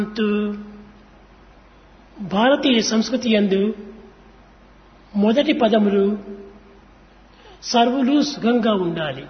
భారతీయ సంస్కృతి యందు మొదటి పదములు సర్వులు సుఖంగా ఉండాలి,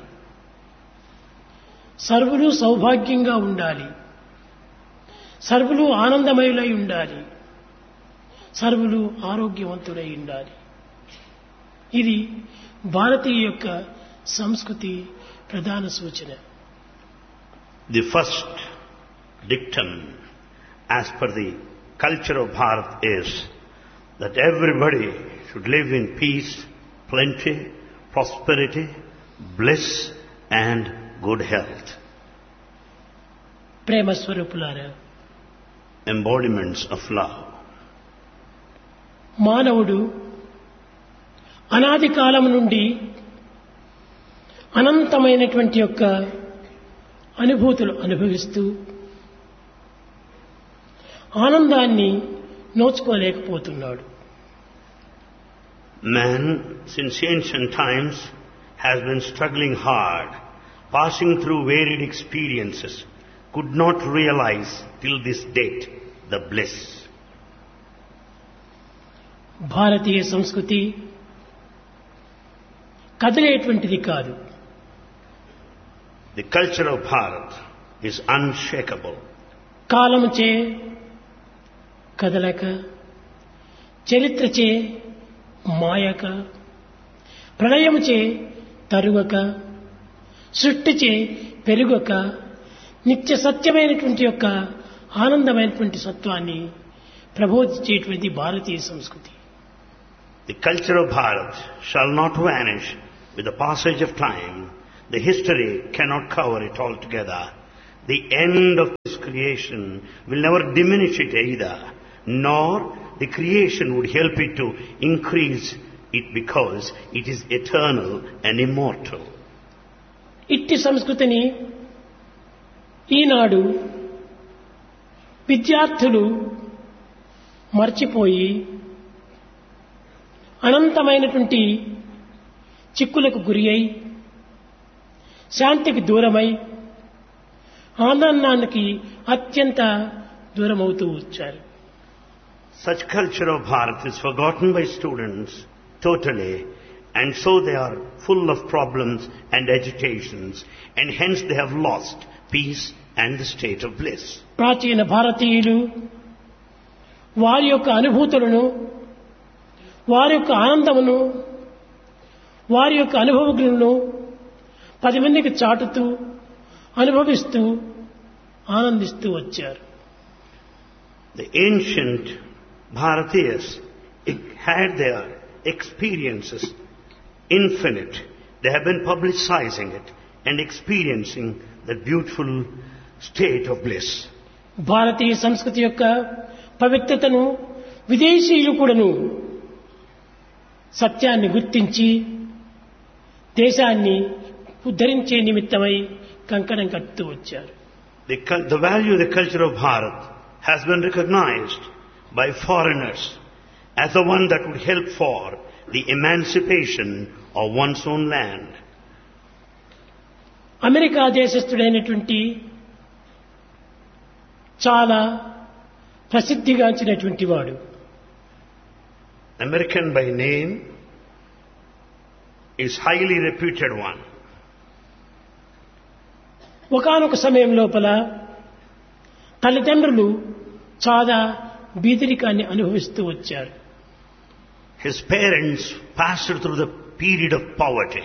సర్వులు సౌభాగ్యంగా ఉండాలి, సర్వులు ఆనందమయులై ఉండాలి, సర్వులు ఆరోగ్యవంతులై ఉండాలి. ఇది భారతీయ యొక్క సంస్కృతి ప్రధాన సూచన. The first dictum as per the culture of Bharat is that everybody should live in peace, plenty, prosperity, bliss and good health. ప్రేమ స్వరూపులారా, Embodiments of love. మానవుడు అనాది కాలం నుండి అనంతమైనటువంటి యొక్క అనుభూతులు అనుభవిస్తూ ఆనందాన్ని నోచుకోలేకపోతున్నాడు. Man, since ancient times, has been struggling hard, passing through varied experiences, could not realize till this date the bliss. భారతీయ సంస్కృతి కదిలేటువంటిది కాదు. The culture of Bharat is unshakable. కాలముచే కదలక, చరిత్రచే మాయక, ప్రళయముచే తరుగక, సృష్టిచే పెరుగక, నిత్య సత్యమైనటువంటి యొక్క ఆనందమైనటువంటి సత్వాన్ని ప్రబోధించేటువంటి భారతీయ సంస్కృతి. The culture of Bharat shall not vanish with the passage of time. The history cannot cover it altogether. The end of this creation will never diminish it either, nor the creation would help it to increase it because it is eternal and immortal. ఇట్టి సంస్కృతిని ఈనాడు విద్యార్థులు మర్చిపోయి అనంతమైనటువంటి చిక్కులకు గురి అయి శాంతికి దూరమై ఆనందానికి అత్యంత దూరమవుతూ వచ్చారు. Such culture of Bharat is forgotten by students totally, and so they are full of problems and agitations, and hence they have lost peace and the state of bliss. ప్రాచీన భారతీయులు వారి యొక్క అనుభూతులను, వారి యొక్క ఆనందమును, వారి యొక్క అనుభవములను 10 మందికి చాటుతూ అనుభవిస్తూ ఆనందిస్తూ వచ్చారు. The ancient Bharatiyas had their experiences infinite. They have been publicizing it and experiencing the beautiful state of bliss. భారతీయ సంస్కృతి యొక్క పవిత్రతను విదేశీయులు కూడాను సత్యాన్ని గుర్తించి దేశాన్ని ఉద్ధరించే నిమిత్తమై కంకణం కట్టుతూ వచ్చారు. The value of the culture of Bharat has been recognized by foreigners as the one that would help for the emancipation of one's own land. America దేశస్థుడైనటువంటి చాలా ప్రసిద్ధిగాంచినటువంటి వాడు, American by name, is highly reputed one. ఒకానొక సమయం లోపల తల్లిదండ్రులు చాలా బీదరికాన్ని అనుభవిస్తూ వచ్చారు. His parents passed through the period of poverty.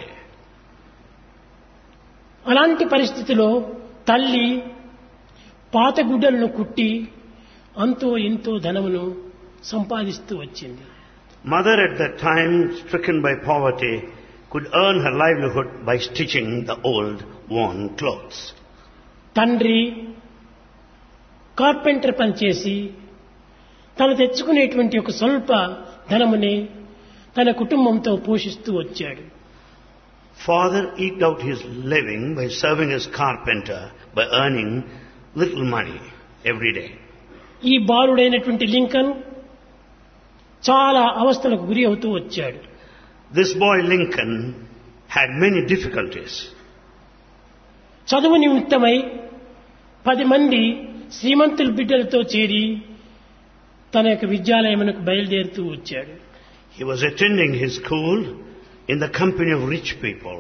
అలాంటి పరిస్థితిలో తల్లి పాత గుడ్డలను కుట్టి అంతో ఇంతో ధనమును సంపాదిస్తూ వచ్చింది. Mother at that time, stricken by poverty, could earn her livelihood by stitching the old worn clothes. తండ్రి కార్పెంటర్ పనిచేసి తను తెచ్చుకునేటువంటి ఒక స్వల్ప ధనముని తన కుటుంబంతో పోషిస్తూ వచ్చాడు. Father eked out his living by serving as carpenter, by earning little money every day. ఈ బాలుడైనటువంటి లింకన్ చాలా అవస్థలకు గురి అవుతూ వచ్చాడు. This boy Lincoln had many difficulties. చదువు నిమిత్తమై 10 మంది శ్రీమంతుల బిడ్డలతో చేరి తన యొక్క విద్యాలయమునకు బయలుదేరుతూ వచ్చాడు. He was attending his school in the company of rich people.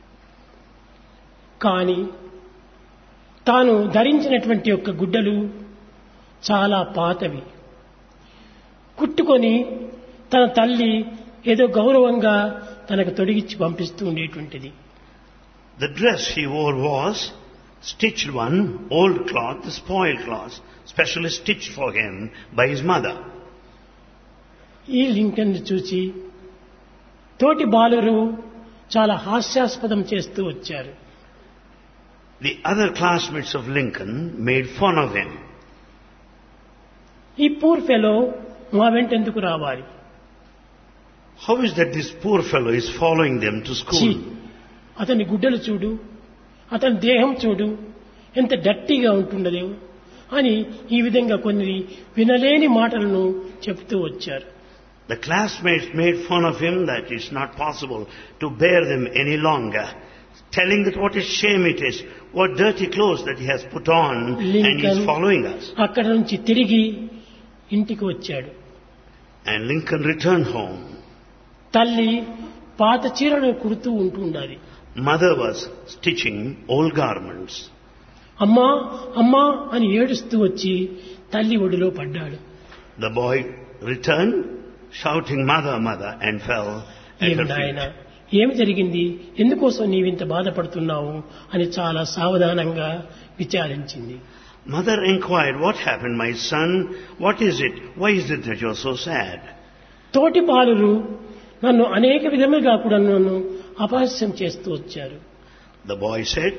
కానీ తాను ధరించినటువంటి యొక్క గుడ్డలు చాలా పాతవి. కుట్టుకొని తన తల్లి ఏదో గౌరవంగా తనకు తొడిగిచ్చి పంపిస్తూ ఉండేటువంటిది. The dress he wore was stitched one, old cloth, spoiled cloth, specially stitched for him by his mother. ఈ లింకన్ చూసి తోటి బాలురు చాలా హాస్యాస్పదం చేస్తూ వచ్చారు. The other classmates of Lincoln made fun of him. ఈ పూర్ ఫెలో మా వెంట ఎందుకు రావాలి? How is that this poor fellow is following them to school? అతని గుడ్డలు చూడు, అతని దేహం చూడు, ఎంత డర్టీగా ఉంటుండదో అని ఈ విధంగా కొన్ని వినలేని మాటలను చెప్తూ వచ్చారు. The classmates made fun of him that it's not possible to bear them any longer, telling that what a shame it is, what dirty clothes that he has put on and he is following us. అక్కడ నుంచి తిరిగి ఇంటికి వచ్చాడు. And Lincoln returned home. తల్లి పాత చీరను కుడుతూ ఉంటుండాలి. Mother was stitching old garments. అమ్మా అమ్మా అని ఏడుస్తూ వచ్చి తల్లి ఒడిలో పడ్డాడు. The boy returned shouting mother mother and fell at her feet. ఏమి జరిగింది, ఎందుకోసం నీవింత బాధపడుతున్నావు అని చాలా సావధానంగా విచారించింది. Mother inquired, what happened, my son? What is it? Why is it that you are so sad? తోటి బాలురు నన్ను అనేక విధములుగా కూడా నన్ను అపహాస్యం చేస్తూ వచ్చారు. The boy said,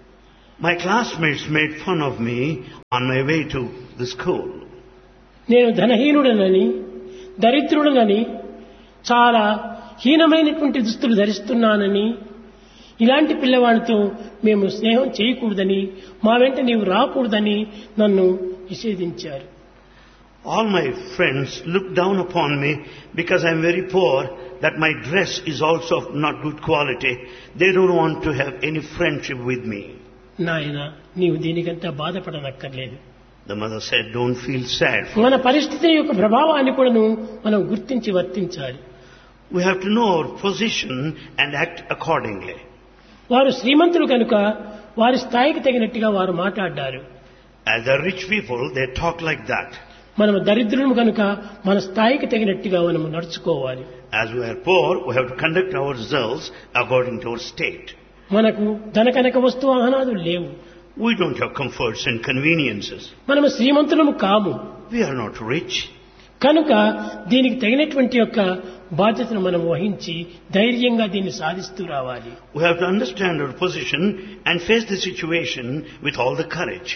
my classmates made fun of me on my way to the school. నేను ధనహీనుడనని, దరిద్రుడనని, చాలా హీనమైనటువంటి దుస్తులు ధరిస్తున్నానని, ఇలాంటి పిల్లవాడితో మేము స్నేహం చేయకూడదని, మా వెంట నీవు రాకూడదని నన్ను నిషేధించారు. All my friends look down upon me because I am very poor, that my dress is also of not good quality. They don't want to have any friendship with me. నాయనా, నీవు దీనికంతా బాధపడనక్కర్లేదు. The mother said, don't feel sad. మన పరిస్థితి యొక్క ప్రభావాన్ని కూడా మనం గుర్తించి వర్తించాలి. We have to know our position and act accordingly. వారు శ్రీమంతులు కనుక వారి స్థాయికి తగినట్టుగా వారు మాట్లాడారు. As the rich people, they talk like that. మనము దరిద్రులము కనుక మన స్థాయికి తగినట్టుగా మనము నడుచుకోవాలి. As we are poor, we have to conduct ourselves according to our state. మనకు ధనకనక వస్తు వాహనాలు లేవు. We don't have comforts and conveniences. మనము శ్రీమంతులము కాము. We are not rich. కనుక దీనికి తగినటువంటి యొక్క బాధ్యతను మనం వహించి ధైర్యంగా దీన్ని సాధిస్తూ రావాలి. We have to understand our position and face the situation with all the courage.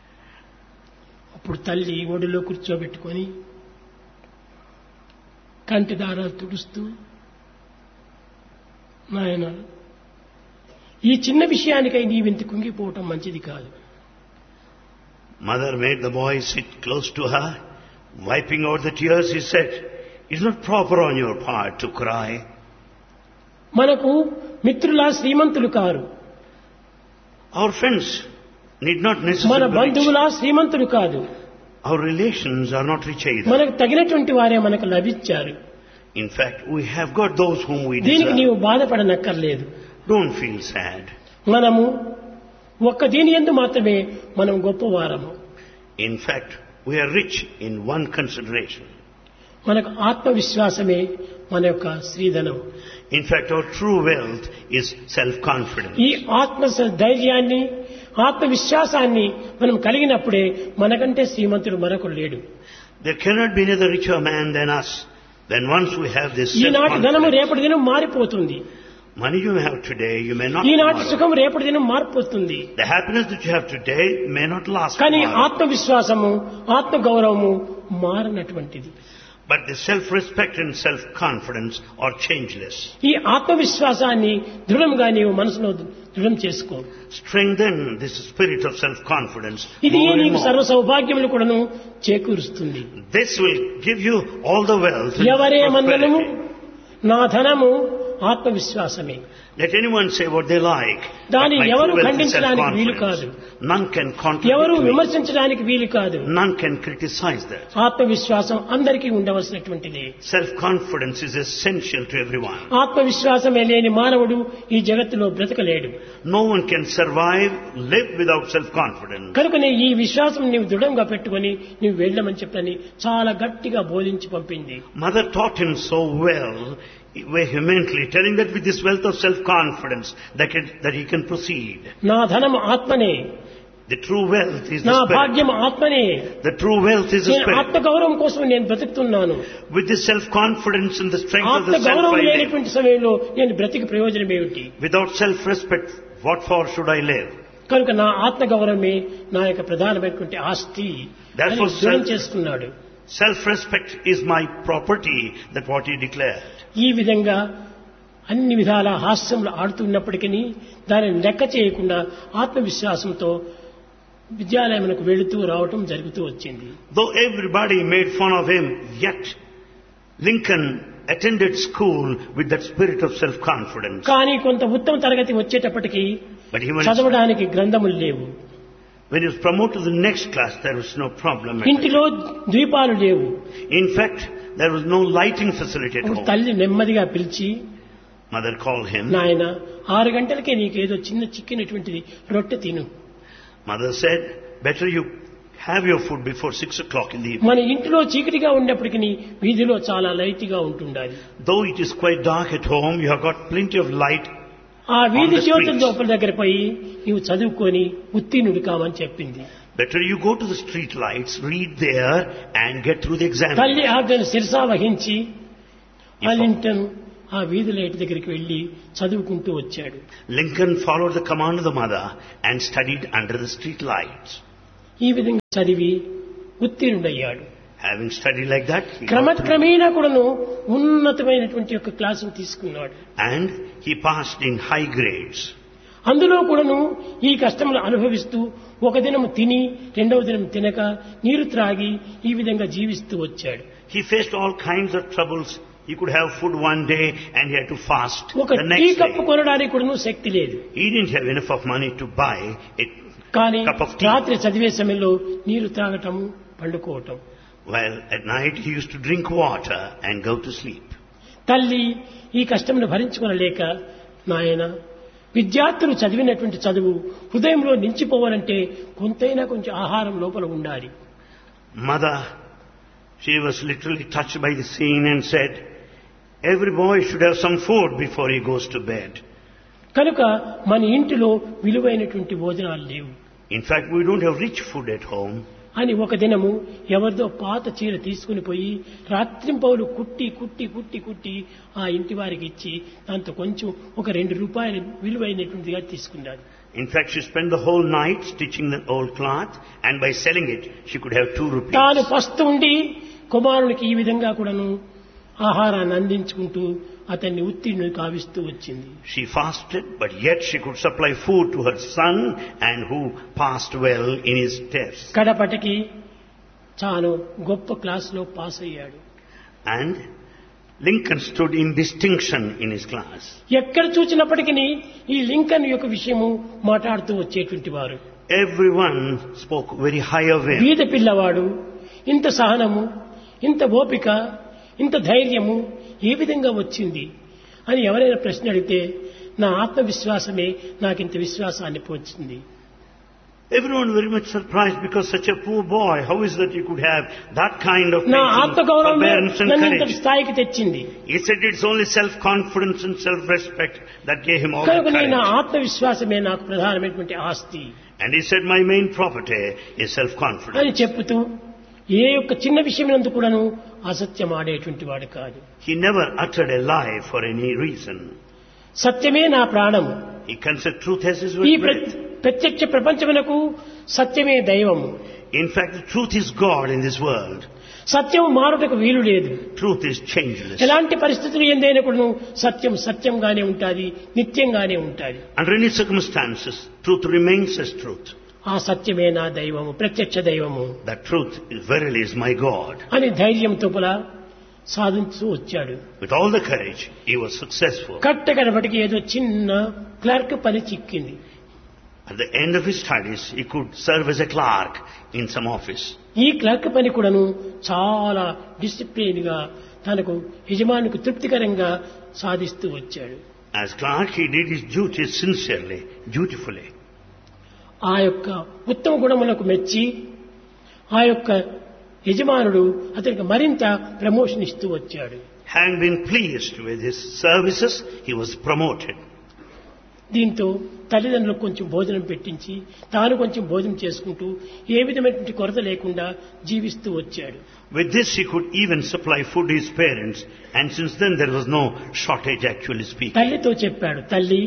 అప్పుడు తల్లి ఒడిలో కూర్చోబెట్టుకొని కంటి దారాలు తుడుస్తూ, నాయన, ఈ చిన్న విషయానికై నీవింత కుంగిపోవటం మంచిది కాదు. Mother made the boy sit close to her. Wiping out the tears, he said, it's not proper on your part to cry. మనకు మిత్రులా శ్రీమంతులు car. Our friends need not మన necessarily be బంధువులా rich. శ్రీమంతులు కాదు. Our relations are not rich either. మనకు తగినటువంటి వారే మనకు లభించారు. In fact, we have got those whom we దీనికి నీవు deserve. బాధపడనక్కర్లేదు. Don't feel sad. మనము ఒక్క దీని యందు మాత్రమే మనం గొప్పవారము. In fact, we are rich in one consideration. మనకు ఆత్మవిశ్వాసమే మన యొక్క శ్రీధనం. In fact, our true wealth is self-confidence. ఈ ఆత్మ ధైర్యాన్ని, ఆత్మవిశ్వాసాన్ని మనం కలిగినప్పుడే మనకంటే శ్రీమంతుడు మరొకడు లేడు. There cannot be another richer man than us. Then once we have this ఈనాటి ధనము self-confidence, రేపటి దినం మారిపోతుంది. money you have today, you may not ఈనాటి tomorrow. సుఖం రేపటి దినం మారిపోతుంది. The happiness that you have today may not last కానీ tomorrow. ఆత్మవిశ్వాసము, ఆత్మగౌరవము మారనటువంటిది. But the self-respect and self-confidence are changeless. ఈ ఆత్మవిశ్వాసాన్ని దృఢంగా నీవు మనసులో దృఢం చేసుకో. Strengthen this spirit of self-confidence ఇది more and నీకు more. సర్వ సౌభాగ్యములు కూడాను చేకూరుస్తుంది. This will give you all the wealth and ఎవరే మందనము prosperity. నా ధనము ఆత్మవిశ్వాసమే. Let anyone say what they like. దాన్ని but my ఎవరు true wealth is ఖండించడానికి వీలు కాదు. self-confidence. None can ఎవరు contradict me. విమర్శించడానికి వీలు కాదు. None can criticize that. ఆత్మవిశ్వాసం అందరికీ ఉండవలసినటువంటిది. Self-confidence is essential to everyone. ఆత్మవిశ్వాసమే లేని మానవుడు ఈ జగత్తులో బ్రతకలేడు. No one can survive, live without self-confidence. కనుకనే ఈ విశ్వాసం నీవు దృఢంగా పెట్టుకొని నీవు వెళ్ళమని చెప్పని చాలా గట్టిగా బోధించి పంపింది. Mother taught him so well, vehemently, telling that with this wealth of self-confidence that he can proceed. నా ధనం ఆత్మనే, The true wealth is నా the spirit. భాగ్యం ఆత్మనే, The true wealth is the నేను spirit. ఆత్మగౌరవం కోసం నేను బ్రతుకుతున్నాను. With this self-confidence and the strength of the self ఆత్మగౌరవం I live. లేనటువంటి సమయంలో నేను బ్రతికి ప్రయోజనం ఏమిటి? Without self-respect, what for should I live? కనుక నా ఆత్మగౌరవమే నా యొక్క ప్రధానమైనటువంటి ఆస్తి అని Therefore, దృఢం చేసుకున్నాడు. Self-respect is my property, that what he declared. ఈ విధంగా అన్ని విధాల హాస్యములు ఆడుతున్నప్పటికీ దానిని లెక్క చేయకుండా ఆత్మవిశ్వాసంతో విద్యాలయమునకు వెళుతూ రావటం జరుగుతూ వచ్చింది. Though everybody made fun of him, yet Lincoln attended school with that spirit of self-confidence. కానీ కొంత ఉత్తమ తరగతి వచ్చేటప్పటికి But he went, చదవడానికి గ్రంథములు లేవు. when he was promoted to the next class, there was no problem. ఇంటిలో ద్వీపాలు లేవు. In fact, there was no lighting facility at అప్పుడు home. తల్లి నెమ్మదిగా పిలిచి, Mother called him. నాయన 6 గంటలకే నీకేదో చిన్న చిక్కినటువంటిది రొట్టె తిను. Mother said, better you have your food before 6 o'clock in the evening. మన ఇంటిలో చీకటిగా ఉన్నప్పటికీ వీధిలో చాలా లైట్గా ఉంటుండాలి. Though it is quite dark at home, you have got plenty of light. ఆ వీధి On the జ్యోతుల streets. లోపల దగ్గర పోయి నీవు చదువుకొని ఉత్తీర్ణుడు కావని చెప్పింది. Better you go to the street lights, read there and get through the exam. తల్లి ఆజ్ఞను శిరసా వహించి లింకన్ ఆ వీధి లైట్ దగ్గరికి వెళ్లి చదువుకుంటూ వచ్చాడు. Lincoln followed the command of the mother and studied under the street lights. ఈ విధంగా చదివి ఉత్తీర్ణుడయ్యాడు. Having studied like that, he got through. క్రమక్రమేణా కూడాను ఉన్నతమైనటువంటి యొక్క క్లాసును తీసుకున్నాడు. And he passed in high grades. అందులో కూడాను ఈ కష్టములు అనుభవిస్తూ ఒక దినము తిని రెండవ దినం తినక నీరు త్రాగి ఈ విధంగా జీవిస్తూ వచ్చాడు. He faced all kinds of troubles. He could have food one day and he had to fast ఒక the tea next cup day. కొనడానికి కూడాను శక్తి లేదు. He didn't have enough of money to buy a కానీ cup of tea. రాత్రి చదివే సమయంలో నీరు త్రాగటము, పండుకోవటం. Well, at night he used to drink water and go to sleep. తల్లి ఈ కష్టమును భరించుకోలేక, నాయన విద్యార్థులు చదివినటువంటి చదువు హృదయంలో నిలిచిపోవాలంటే కొంతైనా కొంచెం ఆహారం లోపల ఉండాలి. Mother, she was literally touched by the scene and said, every boy should have some food before he goes to bed. కనుక మన ఇంటిలో విలువైనటువంటి భోజనాలు లేవు In fact, we don't have rich food at home. అని ఒక దినము ఎవరిదో పాత చీర తీసుకుని పోయి రాత్రింపౌలు కుట్టి కుట్టి కుట్టి కుట్టి ఆ ఇంటి వారికి ఇచ్చి దాంతో కొంచెం ఒక 2 రూపాయలు విలువైనటువంటిదిగా తీసుకున్నాడు. In fact, she spent the whole night stitching the old cloth, and by selling it, she could have 2 rupees. తాను పస్తు ఉండి కుమారునికి ఈ విధంగా కూడాను ఆహారాన్ని అందించుకుంటూ అతన్ని ఉత్తీర్ణుడు కావిస్తూ వచ్చింది. She fasted, but yet she could supply food to her son, and who passed well in his tests. కడపటికి తాను గొప్ప క్లాసులో పాస్ అయ్యాడు. And Lincoln stood in distinction in his class. ఎక్కడ చూసినప్పటికీ ఈ లింకన్ యొక్క విషయము మాట్లాడుతూ వచ్చేటువంటి వారు. Everyone spoke very high of him. బీద పిల్లవాడు, ఇంత సహనము, ఇంత ఓపిక, ఇంత ధైర్యము ఏ విధంగా వచ్చింది అని ఎవరైనా ప్రశ్న అడిగితే నా ఆత్మవిశ్వాసమే నాకింత విశ్వాసాన్ని పోచింది. Everyone very much surprised because such a poor boy, how is that you could have that kind of నా patience, ఆత్మగౌరవమే forbearance and నన్ను ఇంత courage? స్థాయికి తెచ్చింది. He said it's only self-confidence and self-respect that gave him all that కనుక నా courage. ఆత్మవిశ్వాసమే నాకు ప్రధానమైనటువంటి ఆస్తి And he said, my main property is self-confidence. అని చెప్పుతూ ఏ యొక్క చిన్న విషయమందు కూడాను అసత్యం ఆడేటువంటి వాడు కాదు. He never uttered a lie for any reason. సత్యమే నా ప్రాణము. He considered truth as his ఈ breath. ప్రత్యక్ష ప్రపంచమునకు సత్యమే దైవము. In fact, the truth is God in this world. సత్యం మారుటకు వీలు లేదు. Truth is changeless. ఎలాంటి పరిస్థితులు ఏందైనా కూడా సత్యం సత్యంగానే ఉంటుంది, నిత్యంగానే ఉంటుంది. Under any circumstances, truth remains as truth. ఆ సత్యమే నా దైవము, ప్రత్యక్ష దైవము That truth is verily is my God. అని ధైర్యం తోపల సాధించు వచ్చాడు. With all the courage, he was successful. కట్టకడపటికి ఏదో చిన్న క్లర్క్ పని చిక్కింది. At the end of his studies, he could serve as a clerk in some office. ఈ క్లర్క్ పని కూడాను చాలా డిసిప్లిన్ గా తనకు యజమానికి తృప్తికరంగా సాధిస్తూ వచ్చాడు. As clerk, he did his duties sincerely, dutifully. ఆ యొక్క ఉత్తమ గుణములకు మెచ్చి ఆ యొక్క యజమానుడు అతనికి మరింత ప్రమోషన్ ఇస్తూ వచ్చాడు. Having been pleased with his services, he was promoted. దీంతో తల్లిదండ్రులకు కొంచెం భోజనం పెట్టించి తాను కొంచెం భోజనం చేసుకుంటూ ఏ విధమైనటువంటి కొరత లేకుండా జీవిస్తూ వచ్చాడు. With this, he could even supply food to his parents, and since then there was no shortage, actually speaking. తల్లితో చెప్పాడు, తల్లి,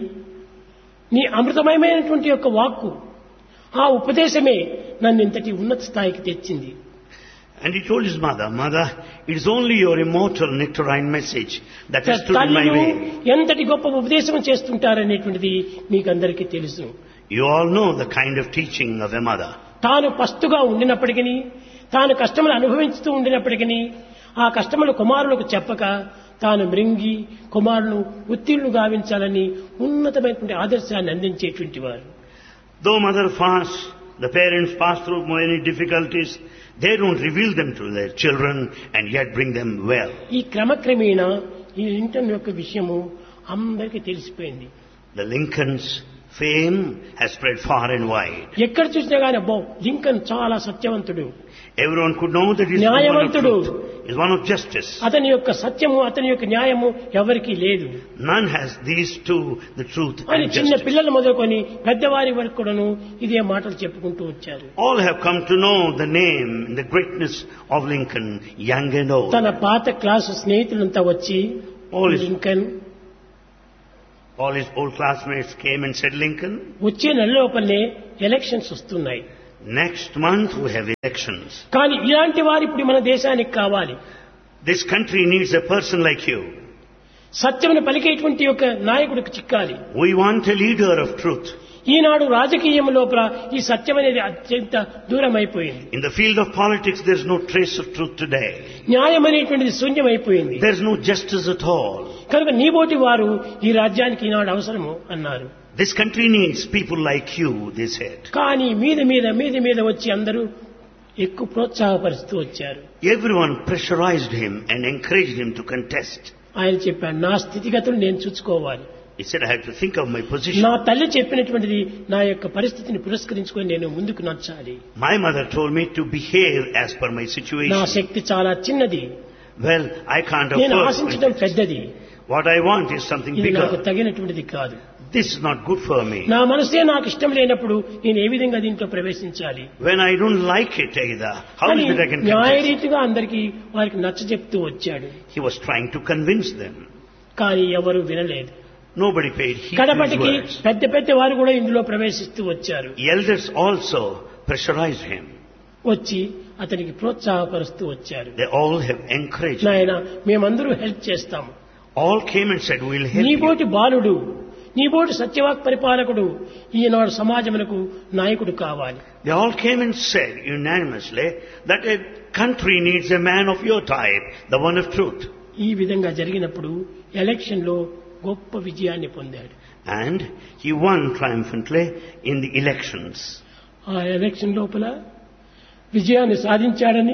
నీ అమృతమయమైనటువంటి యొక్క వాక్కు, ఆ ఉపదేశమే నన్ను ఇంతటి ఉన్నత స్థాయికి తెచ్చింది. And he told his mother, Mother, it is only your immortal nectarine message that has stood in my way. ఎంతటి గొప్ప ఉపదేశం చేస్తుంటారనేటువంటిది మీకు అందరికీ తెలుసు. You all know the kind of teaching of a mother. తాను పస్తుగా ఉండినప్పటికీ, తాను కష్టములు అనుభవించుతూ ఉండినప్పటికీ, ఆ కష్టములు కుమారులకు చెప్పక తాను మృంగి కుమారులను ఉత్తీర్ణులు గావించాలని ఉన్నతమైనటువంటి ఆదర్శాన్ని అందించేటువంటి వారు. Though mother fasts, the parents pass through many difficulties, they don't reveal them to their children and yet bring them well. ఈ క్రమక్రమేణా ఈ లింకన్ యొక్క విషయము అందరికీ తెలిసిపోయింది. The Lincoln's fame has spread far and wide. ఎక్కడ చూసినా కానీ అబ్బో లింకన్ చాలా సత్యవంతుడు, Everyone could know that he is one of న్యాయవంతుడు, truth, is one of justice. అతని యొక్క సత్యము అతని యొక్క న్యాయము ఎవరికీ లేదు None has these two, the truth అని and చిన్న justice. పిల్లలు మొదలుకొని పెద్దవారి వరకు కూడాను ఇదే మాటలు చెప్పుకుంటూ వచ్చారు. All have come to know the name and the greatness of Lincoln, young and old. తన పాత క్లాసు స్నేహితులంతా వచ్చి All his- Lincoln All his old classmates came and said, Lincoln, వచ్చే నెల లోపలనే ఎలక్షన్స్ వస్తున్నాయి, next month we have elections. కానీ ఇలాంటి వారు ఇప్పుడు మన దేశానికి కావాలి. This country needs a person like you. సత్యమును పలికేటువంటి ఒక నాయకుడికి చిక్కాలి. We want a leader of truth. ఈనాడు రాజకీయం లోపల ఈ సత్యం అనేది అత్యంత దూరం అయిపోయింది. In the field of politics, there is no trace of truth today. న్యాయం అనేటువంటిది శూన్యమైపోయింది. There is no justice at all. కనుక నీబోటి వారు ఈ రాజ్యానికి ఈనాడు అవసరము అన్నారు. This country needs people like you, they said. కానీ మీద వచ్చి అందరూ ఎక్కువ ప్రోత్సాహపరుస్తూ వచ్చారు. Everyone pressurized him and encouraged him to contest. ఆయన చెప్పాడు, నా స్థితిగతులు నేను చూసుకోవాలి. He said, I have to think of my position. నా తల్లి చెప్పినటువంటిది నా యొక్క పరిస్థితిని పురస్కరించుకొని నేను ముందుకు నడచాలి. My mother told me to behave as per my నా situation. శక్తి చాలా చిన్నది, Well, I can't నేను afford ఆశించడం it. పెద్దది, What I want is something ఇది నాకు bigger. తగినటువంటిది కాదు. This is not good for me. నా మనసే నాకు ఇష్టం లేనప్పుడు నేను ఏ విధంగా దీంట్లో ప్రవేశించాలి When I don't like it either, how అని is it I can contest? న్యాయరీతిగా అందరికీ వారికి నచ్చజెప్తూ వచ్చాడు. He was trying to convince them. కానీ ఎవరు వినలేదు. Nobody paid heed to his కడపటికి words. పెద్ద వారు కూడా ఇందులో ప్రవేశిస్తూ వచ్చారు. Elders also pressurized him. వచ్చి అతనికి ప్రోత్సాహపరుస్తూ వచ్చారు. They all have encouraged him. నాయన మేమందరూ హెల్ప్ చేస్తాము, All came and said, we'll help you. నీబోటి బాలుడు, నీబోటి సత్యవాక్ పరిపాలకుడు ఈనాడు సమాజమునకు నాయకుడు కావాలి. They all came and said unanimously that a country needs a man of your type, the one of truth. ఈ విధంగా జరిగినప్పుడు election లో గొప్ప విజయాన్ని పొందాడు. And he won triumphantly in the elections. ఆ ఎలక్షన్ లోపల విజయాన్ని సాధించాడని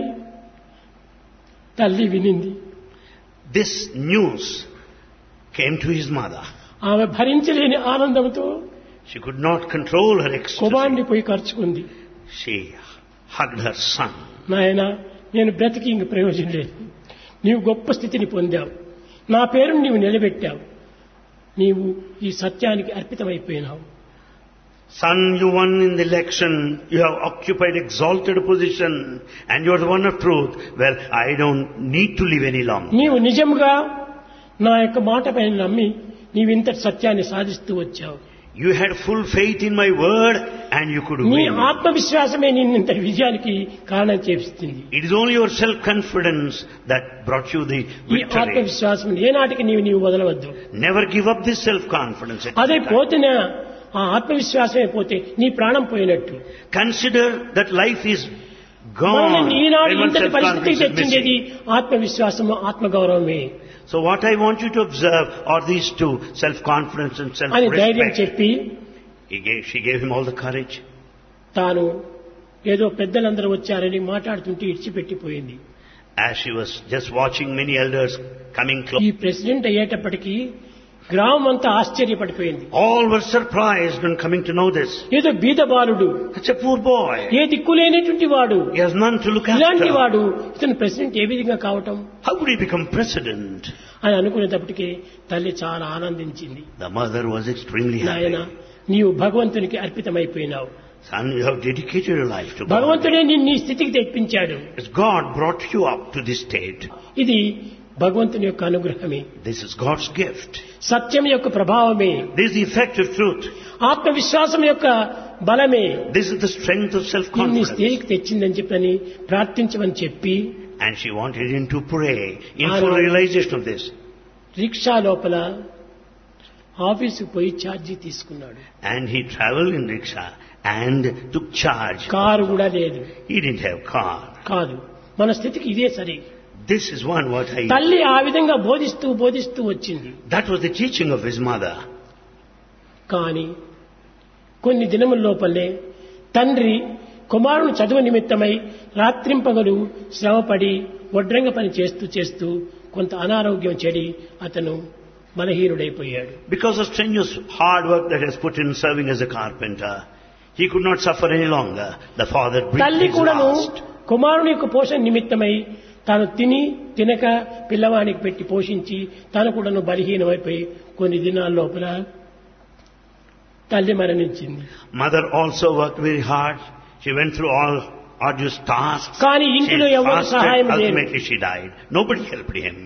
తల్లి వినింది. This news came to his mother. ఆమె భరించలేని ఆనందంతో She could not control her ecstasy. కుమారుని పోయి ఖర్చుకుంది. She hugged her son. నాయన, నేను బ్రతికి ఇంక ప్రయోజనం లేదు, నీవు గొప్ప స్థితిని పొందావు, నా పేరును నీవు నిలబెట్టావు, నీవు ఈ సత్యానికి అర్పితమైపోయినావు. Son, you won in the election, you have occupied exalted position, and you are the one of truth. Well, I don't need to live any longer. నీవు నిజంగా నా యొక్క మాట పైన నమ్మి నీవింత సత్యాన్ని సాధిస్తూ వచ్చావు. You had full faith in my word and you could నీ win. ఆత్మవిశ్వాసమే నిన్నంత విజయానికి కారణం చేస్తుంది. It is only your self-confidence that brought you the ఈ victory. ఆత్మవిశ్వాసం ఏనాటికి నీవు వదలవద్దు. Never give up this self-confidence. at అదే any time. పోతేనే ఆ ఆత్మవిశ్వాసమే పోతే నీ ప్రాణం పోయినట్టు. Consider that life is gone. Eenadu When one's ఇంతటి పరిస్థితికి self-confidence is తెచ్చింది missing. ఆత్మవిశ్వాసము ఆత్మగౌరవమే So what I want you to observe are these two, self-confidence and అని ధైర్యం self-respect. చెప్పి She gave him all the courage. తాను ఏదో పెద్దలందరూ వచ్చారని మాట్లాడుతుంటే ఇడిచిపెట్టిపోయింది. As she was just watching many elders coming close, ఈ ప్రెసిడెంట్ అయ్యేటప్పటికీ గ్రామం అంతా ఆశ్చర్యపడిపోయింది. all were surprised when coming to know this. ఏదో బీద బాలుడు, Such a poor boy. ఏ దిక్కులేనటువంటి వాడు, He has none to look ఇలాంటి after. వాడు ఇతను ప్రెసిడెంట్ ఏ విధంగా కావటం How would he become president? అని అనుకునేటప్పటికీ తల్లి చాలా ఆనందించింది. The mother was extremely నాయన happy. నీవు భగవంతునికి అర్పితమైపోయినావు. Son, you have dedicated your life to God. భగవంతుడే నిన్ను ఈ స్థితికి తెప్పించాడు. As God brought you up to this state. ఇది భగవంతుని యొక్క అనుగ్రహమే. This is God's gift. సత్యం యొక్క ప్రభావమే. This is the effect of truth. ఆత్మవిశ్వాసం యొక్క బలమే This is the strength of నిన్ను ఈ self-confidence. స్థితికి తెచ్చిందని చెప్పని ప్రార్థించమని చెప్పి And she wanted him to pray in I full know. realization of this. Rickshaw లోపల ఆఫీసుకు పోయి ఛార్జీ తీసుకున్నాడు. And he traveled in rickshaw and took charge. Car కూడా లేదు. He didn't have car. కాదు, మన స్థితికి ఇదే సరి. This is what I... తల్లి ఆ విధంగా బోధిస్తూ వచ్చింది. That was the teaching of his mother. కానీ కొన్ని దినముల లోపలే తండ్రి కుమారుని చదువు నిమిత్తమై రాత్రింపగలు శ్రమపడి వడ్రంగ పని చేస్తూ కొంత అనారోగ్యం చెడి అతను బలహీనుడైపోయాడు. Because of strenuous hard work that he has put in serving as a carpenter, he could not suffer any longer. The father breathed తల్లి his కూడాను last. కుమారుని యొక్క పోషణ నిమిత్తమై తాను తినక పిల్లవానికి పెట్టి పోషించి తాను కూడాను బలహీనమైపోయి కొన్ని దినాల లోపల తల్లి మరణించింది. Mother also worked very hard. She went through all arduous tasks. కానీ She ఇంటిలో ఎవరు fasted. సహాయం లేదు. Ultimately she died. Nobody helped him.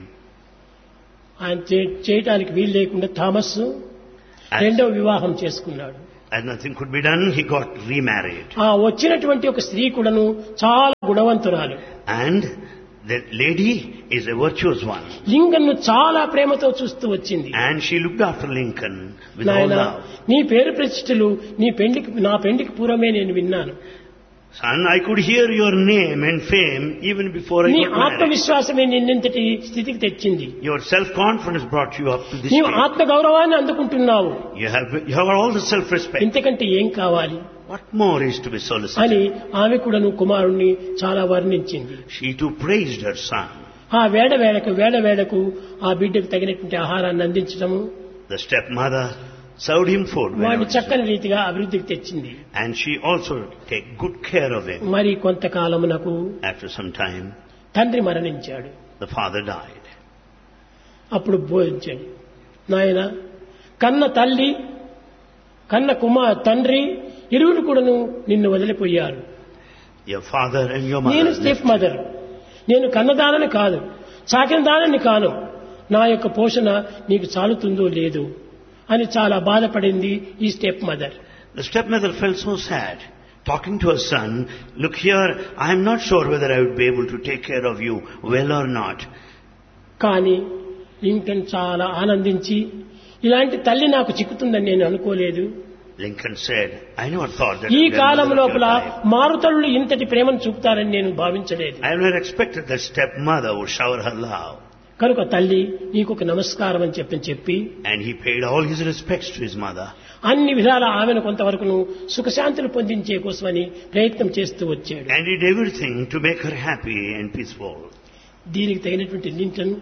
ఆయన చేయటానికి వీలు లేకుండా థామస్ రెండవ వివాహం చేసుకున్నాడు. As nothing could be done, he got remarried. ఆ వచ్చినటువంటి ఒక స్త్రీ కూడాను చాలా గుణవంతురాలు. And the lady is a virtuous one. లింకన్ను చాలా ప్రేమతో చూస్తూ వచ్చింది. And she looked after Lincoln with all నాయనా, love. నీ పేరు ప్రతిష్టలు నా పెండికి పూర్వమే నేను విన్నాను. Son, I could hear your name and fame even before I నీ got married. ఆత్మవిశ్వాసమే నిన్నింతటి స్థితికి తెచ్చింది. Your self-confidence brought you up to this నీవు stage. ఆత్మ గౌరవాన్ని అందుకుంటున్నావు. You have all the self-respect. ఇంతకంటే ఏం కావాలి What more is to be అని solicited? ఆమె కూడాను కుమారుణ్ణి చాలా వర్ణించింది. She too praised her son. ఆ వేళకు ఆ బిడ్డకు తగినటువంటి ఆహారాన్ని అందించడము, The stepmother served him food వాడిని whenever చక్కని రీతిగా అభివృద్ధికి తెచ్చింది. and she also take good care of him. మరి కొంతకాలమునకు After some time, తండ్రి మరణించాడు. the father died. అప్పుడు బోధించాడు, నాయన కన్న తల్లి కన్న తండ్రి ఇరువురు కూడాను నిన్ను వదిలిపోయారు. Your father and your నేను mother. స్టెప్ మదర్, నేను కన్నదానని కాదు, సాకిన దానని కాను, నా యొక్క పోషణ నీకు చాలుతుందో లేదు అని చాలా బాధపడింది ఈ step mother. The stepmother felt so sad, talking to her son, look here, I am not sure whether I would be able to take care of you well or not. కానీ లింకన్ చాలా ఆనందించి, ఇలాంటి తల్లి నాకు చిక్కుతుందని నేను అనుకోలేదు. Lincoln said, I never thought that ఈ a grandmother column of your లోపల type. మారుతల్లులు ఇంతటి ప్రేమను చూపుతారని నేను భావించలేదు. I never expected that stepmother would shower her love. కనుక తల్లి నీకు ఒక నమస్కారం అని చెప్పి And he paid all his respects to his mother. అన్ని విధాల ఆమెను కొంతవరకును సుఖశాంతులు పొందించే కోసమని ప్రయత్నం చేస్తూ వచ్చాడు. And did everything to make her happy and peaceful. దీనికి తగినటువంటి లింకన్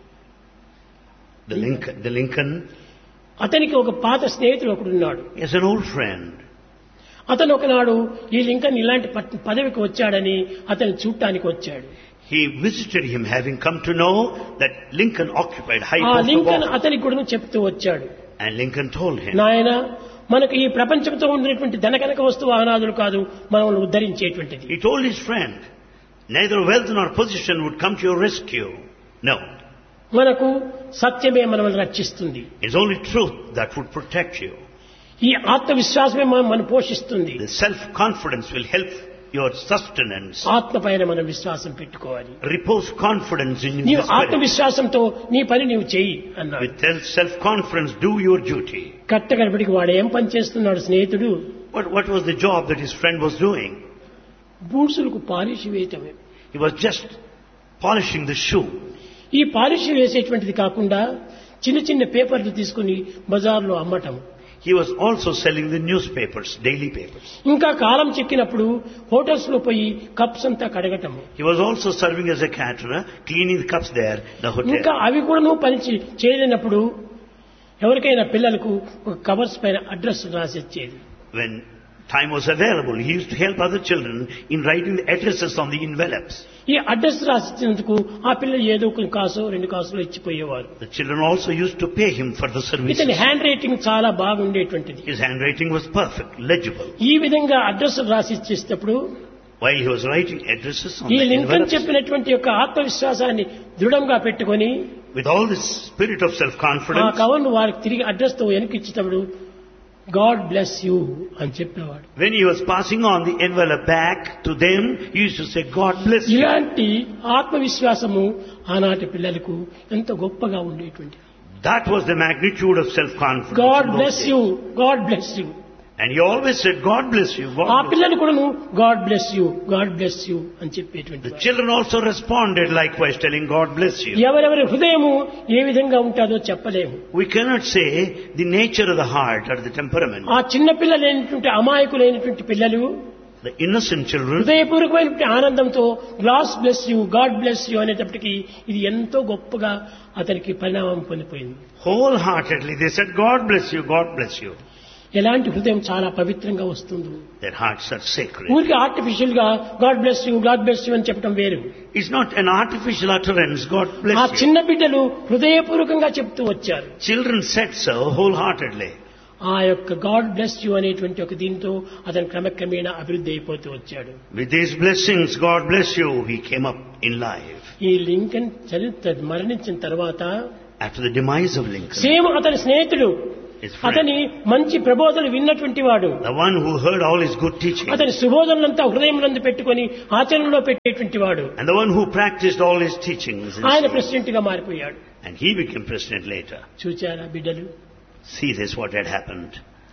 The Lincoln అతనికి ఒక పాత స్నేహితుడు ఒకడున్నాడు. is an old friend. అతను ఒకనాడు ఈ లింకన్ ఇలాంటి పదవికి వచ్చాడని అతను చూడటానికి వచ్చాడు. He visited him, having come to know that Lincoln occupied high ఆ post of లింకన్ office. అతనికి కూడా చెప్తూ వచ్చాడు, And Lincoln told him, నాయన మనకు ఈ ప్రపంచంతో ఉన్నటువంటి ధనకనక వస్తు వాహనాదులు కాదు మనల్ని ఉద్ధరించేటువంటిది. he told his friend, neither wealth nor position would come to your rescue. No, మనకు సత్యమే మనల్ని రక్షిస్తుంది. it's only truth that would protect you. ఈ ఆత్మవిశ్వాసమే మనం పోషిస్తుంది. The self-confidence will help your sustenance. ఆత్మ పైన మనం విశ్వాసం పెట్టుకోవాలి. Repose confidence in నీవు your spirit. ఆత్మవిశ్వాసంతో నీ పని నీవు చెయ్యి అన్నాడు. With self-confidence, do your duty. కట్టగడపడికి వాడు ఏం పని చేస్తున్నాడు స్నేహితుడు? What was the job that his friend was doing? బూట్సులకు polish వేయటమే. He was just polishing the shoe. ఈ పాలిష్ వేసేటువంటిది కాకుండా చిన్న చిన్న పేపర్లు తీసుకుని బజార్లో అమ్మటం. He was also selling the newspapers, daily papers. ఇంకా కాలం చెక్కినప్పుడు హోటల్స్ లో పోయి కప్స్ అంతా కడగటం. He was also serving as a caterer, cleaning the cups there, the hotel. ఇంకా అవి కూడా పని చేయలేనప్పుడు ఎవరికైనా పిల్లలకు కవర్స్ పైన address రాసిచ్చేది. When time was available, he used to help other children in writing the addresses on the envelopes. ఈ address రాసిచ్చినందుకు ఆ పిల్లలు ఏదో ఒక కాసో 2 కాసులో ఇచ్చిపోయేవారు. The children also used to pay him for the services. ఇతని హ్యాండ్ రైటింగ్ చాలా బాగుండేటువంటిది. His handwriting was perfect, legible. ఈ విధంగా address రాసిచ్చేటప్పుడు While he was writing addresses on ఈ the లింకన్ envelopes, చెప్పినటువంటి యొక్క ఆత్మవిశ్వాసాన్ని దృఢంగా పెట్టుకొని with all this spirit of ఆ self-confidence, కవర్ను వారికి తిరిగి అడ్రస్ తో వెనక్కి ఇచ్చేటప్పుడు గాడ్ బ్లెస్ యూ అని చెప్పేవాడు. when he was passing on the envelope back to them, he used to say, God bless you. ఇలాంటి ఆత్మవిశ్వాసము ఆనాటి పిల్లలకు ఎంతో గొప్పగా ఉండేటువంటి. That was the magnitude of self-confidence. God in those bless days. You, God bless you. And he always said, God bless you, God ఆ bless you. పిల్లలు కూడాను God bless you, God bless you అని చెప్పేటువంటి The వారు. children also responded likewise, telling, God bless you. ఎవరెవరి హృదయము ఏ విధంగా ఉంటుందో చెప్పలేము. We cannot say the nature of the heart or the temperament. ఆ చిన్న పిల్లలైనటువంటి అమాయకులైనటువంటి పిల్లలు The innocent children, హృదయపూర్వకమైనటువంటి ఆనందంతో God bless you, God bless you అనేటప్పటికీ ఇది ఎంతో గొప్పగా అతనికి పరిణామం పొందిపోయింది. wholeheartedly, they said, God bless you, God bless you. ఎలాంటి హృదయం చాలా పవిత్రంగా వస్తుంది. Their hearts are sacred. ఊరికి ఆర్టిఫిషియల్ గా God bless you, God bless you అని చెప్పడం వేరు. It's not an artificial utterance, God ఆ bless you. చిన్న బిడ్డలు హృదయపూర్వకంగా చెప్తూ వచ్చారు. Children said so wholeheartedly. ఆ యొక్క గాడ్ బ్లెస్ యూ అనేటువంటి ఒక దీంతో అతను క్రమక్రమేణా అభివృద్ధి అయిపోతూ వచ్చాడు. With these blessings, God bless you, he came up in life. ఈ లింకన్ మరణించిన తర్వాత After the demise of Lincoln, same అతని స్నేహితుడు, his friend, అతని మంచి ప్రబోధనలు విన్నటువంటి వాడు, the one who heard all his good teaching, అతని సుబోధనలంతా హృదయంలో పెట్టుకొని ఆచరణలో పెట్టేటువంటి వాడు, and the one who practiced all his teachings, ఆయన ప్రెసిడెంట్ గా మారిపోయాడు. and he became president later. చూచారా బిడ్డలు? See this, what had happened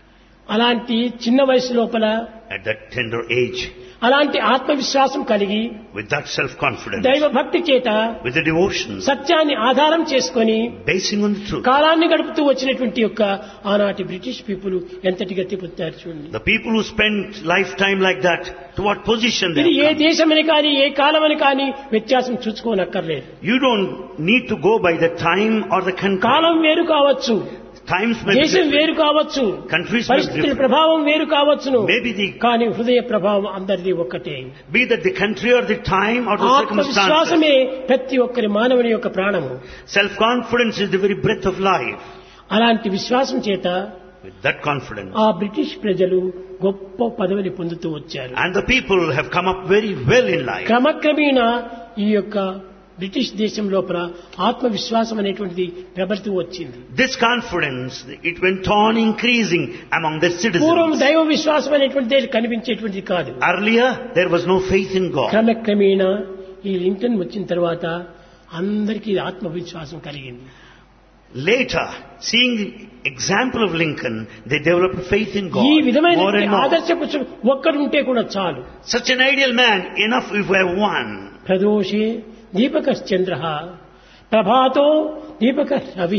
అలాంటి చిన్న వయసు లోపల at that tender age. అలాంటి ఆత్మవిశ్వాసం కలిగి With that self-confidence, దైవ భక్తి చేత with the devotion, సత్యాన్ని ఆధారం చేసుకొని basing on the truth. కాలాన్ని గడుపుతూ వచ్చినటువంటి యొక్క ఆనాటి బ్రిటిష్ పీపుల్ ఎంతటి గతి పొందారు చూడండి. The people who spent lifetime like that, to what position they ఇది ఏ have come. దేశమని కానీ ఏ కాలమని కానీ వ్యత్యాసం చూసుకోనక్కర్లేదు. You don't need to go by the time or the country. కాలం వేరు కావచ్చు, Times may be దేశం different. వేరు కావచ్చు, Countries may be పరిస్థితుల different. ప్రభావం వేరు కావచ్చును, Maybe the, కానీ హృదయ ప్రభావం అందరిది ఒక్కటే. be that the country or the time or the circumstances. ఆత్మవిశ్వాసమే ప్రతి ఒక్కరి మానవుని యొక్క ప్రాణము. Self-confidence is the very breath of life. అలాంటి విశ్వాసం చేత With that confidence. ఆ బ్రిటిష్ ప్రజలు గొప్ప పదవిని పొందుతూ వచ్చారు. And the people have come up very well in life. క్రమక్రమేణా ఈ యొక్క బ్రిటిష్ దేశం లోపల ఆత్మవిశ్వాసం అనేటువంటిది ప్రబలుతూ వచ్చింది. This confidence, it went on increasing among the పూర్వం citizens. దైవ విశ్వాసం అనేటువంటిది కనిపించేటువంటిది కాదు. Earlier, there was no faith in God. క్రమక్రమేణా ఈ లింకన్ వచ్చిన తర్వాత అందరికీ ఆత్మవిశ్వాసం కలిగింది. Later, seeing the example of Lincoln, they developed faith in God ఈ more విధమైన and more. ఆదర్శపురుషుడు ఒక్కడుంటే కూడా చాలు. Such an ideal man, enough if we have one. ప్రదోషే దీపకశ్చంద్ర ప్రభాతో దీపక Ravi.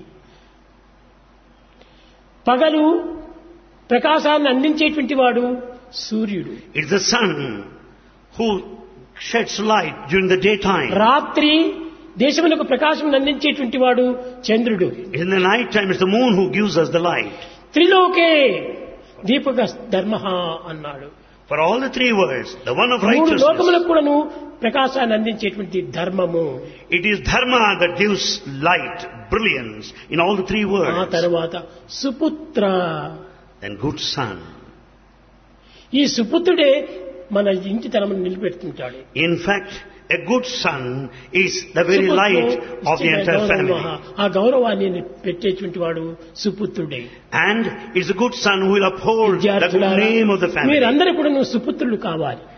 పగలు ప్రకాశాన్ని అందించేటువంటి వాడు సూర్యుడు, It's the sun who sheds light during the daytime. రాత్రి దేశములకు ప్రకాశం అందించేటువంటి వాడు చంద్రుడు, In the night time, it's the moon who gives us the light. త్రిలోకే దీపక ధర్మ అన్నాడు. For all the three words, the one of మూడు righteousness, లోకములకు కూడాను ప్రకాశాన్ని అందించేటువంటి ధర్మము. it is dharma that gives light, brilliance in all the three ఆ words. తర్వాత సుపుత్ర, Then good son. ఈ సుపుత్రుడే మన ఇంటి తనమును నిలబెడుతుంటాడు. In fact, a good son is the very light of the entire family. ఆ గౌరవాన్ని పెట్టేటువంటి వాడు సుపుత్రుడే. And it's a good son who will uphold the good విద్యార్థులారా, name of the family. మీరందరూ కూడా నువ్వు సుపుత్రులు కావాలి.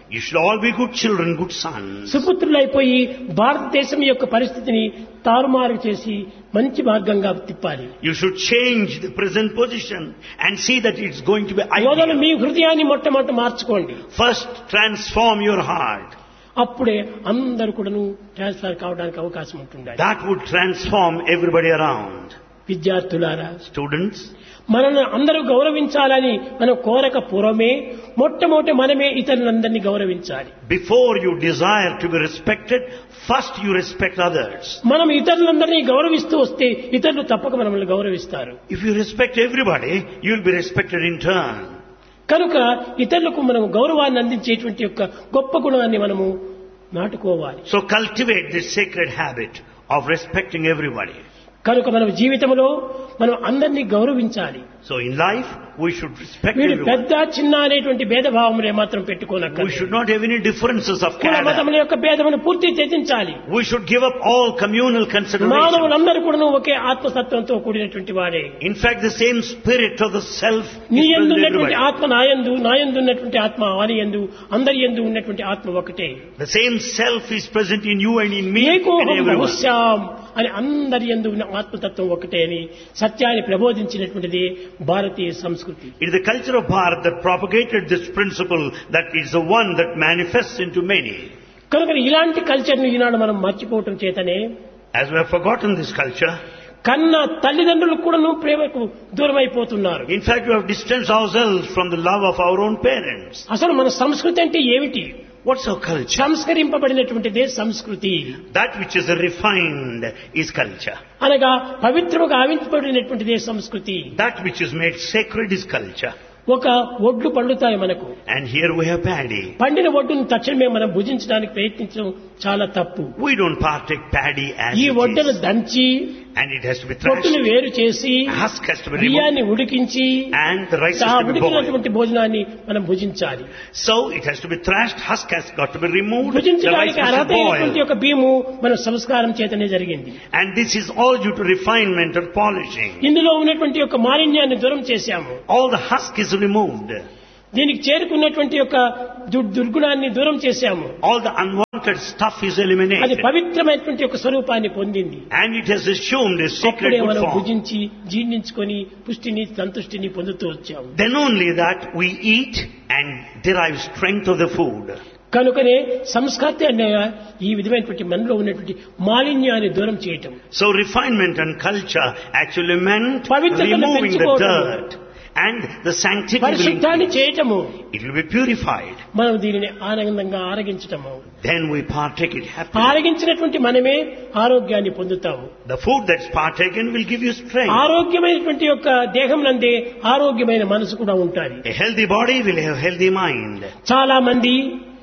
You should all be good children, good sons. సుపుత్రులైపోయి భారతదేశం యొక్క పరిస్థితిని తారుమారు చేసి మంచి మార్గంగా తిప్పాలి. You should change the present position and see that it's going to be మొదలు ideal. మీ హృదయాన్ని మొట్టమొదట మార్చుకోండి. First, transform your heart. అప్పుడే అందరూ కూడాను ట్రాన్స్ఫర్ కావడానికి అవకాశం ఉంటుంది. That would transform everybody around. విద్యార్థులారా, Students, మనల్ని అందరూ గౌరవించాలని మనం కోరక పూర్వమే మొట్టమొదటి మనమే ఇతరులందరినీ గౌరవించాలి. before you desire to be respected, first you respect others. మనం ఇతరులందరినీ గౌరవిస్తూ వస్తే ఇతరులు తప్పక మనల్ని గౌరవిస్తారు. If you respect everybody, you will be respected in turn. కనుక ఇతరులకు మనం గౌరవాన్ని అందించేటువంటి యొక్క గొప్ప గుణాన్ని మనము నాటుకోవాలి. So cultivate this sacred habit of respecting everybody. కనుక మనం జీవితంలో మనం అందరినీ గౌరవించాలి. So in life, we should respect వీడు everyone. పెద్ద చిన్న అనేటువంటి భేదభావములే మాత్రం We పెట్టుకోనక్కర్లేదు. should not have any differences of కుల character. మతముల యొక్క భేదమును పూర్తి త్యజించాలి. We should give up all communal considerations. మానవులందరూ కూడా ఒకే ఆత్మతత్వంతో కూడినటువంటి వాడే. In fact, the same spirit of the self is నీ present యందు in ఉన్నటువంటి everybody. ఆత్మ నాయందు, నాయందు ఉన్నటువంటి ఆత్మ వాని యందు, అందరి యందు ఉన్నటువంటి ఆత్మ ఒకటే. The same self is present in you and in me and ఏకోహం everyone. బహుశ్యాం అని అందరి యందు ఉన్న ఆత్మతత్వం ఒకటే అని సత్యాన్ని ప్రబోధించినటువంటిది భారతీయ సంస్కృతి. It is the culture of Bharat that propagated this principle that is the one that manifests into many. కనుక ఇలాంటి కల్చర్ను ఈనాడు మనం మర్చిపోవటం చేతనే As we have forgotten this culture, కన్న తల్లిదండ్రులు కూడాను ప్రేమకు దూరమైపోతున్నారు. in fact we have distanced ourselves from the love of our own parents. అసలు మన సంస్కృతి అంటే ఏమిటి? What's our culture? సంస్కరింపబడినటువంటిదే సంస్కృతి. That which is refined is culture. అనగా పవిత్రముగా ఆవించబడినటువంటిదే సంస్కృతి. That which is made sacred is culture. ఒక ఒడ్లు పండుతాయి మనకు. And here we have paddy. పండిన ఒడ్డును తక్షణమే మనం భుజించడానికి ప్రయత్నించడం చాలా తప్పు. We don't partake paddy as ఈ it ఒడ్డును is. దంచి And it has to be పొట్టును thrashed. వేరు చేసి Husk has to be removed. బియ్యాన్ని ఉడికించి And the rice ఆ has to be boiled. ఉడికినటువంటి భోజనాన్ని మనం భుజించాలి. So it has to be thrashed, husk has got to be removed, the rice భుజించడానికి has to అర్హత అయినటువంటి boil. యొక్క బియ్యము మన సంస్కారం చేతనే జరిగింది. And this is all due to refinement or polishing. ఇందులో ఉన్నటువంటి యొక్క మాలిన్యాన్ని దూరం చేశాము. All the husk is removed. దీనికి చేరుకున్నటువంటి యొక్క దుర్గుణాన్ని దూరం చేశాము. All the unwanted stuff is అది eliminated. పవిత్రమైనటువంటి యొక్క స్వరూపాన్ని పొందింది. And it has assumed a sacred అప్పుడే good మనం form. భుజించి జీర్ణించుకొని పుష్టిని సంతుష్టిని పొందుతూ వచ్చాము. Then only that we eat and derive strength of the food. కనుకనే సంస్కృతి అనే ఈ విధమైనటువంటి మనలో ఉన్నటువంటి మాలిన్యాన్ని దూరం చేయటం. So refinement and culture actually meant పవిత్రతను removing the పెంచుకోవటము. dirt. And the sanctity will పరిశుద్ధాన్ని increase. చేయటము. It will be purified. మనం దీనిని ఆనందంగా ఆరగించటము. Then we partake it happily. ఆరగించినటువంటి మనమే ఆరోగ్యాన్ని పొందుతాము. The food that's partaken will give you strength. ఆరోగ్యమైనటువంటి యొక్క దేహం నందే ఆరోగ్యమైన మనసు కూడా ఉంటాయి. A healthy body will have healthy mind. చాలా మంది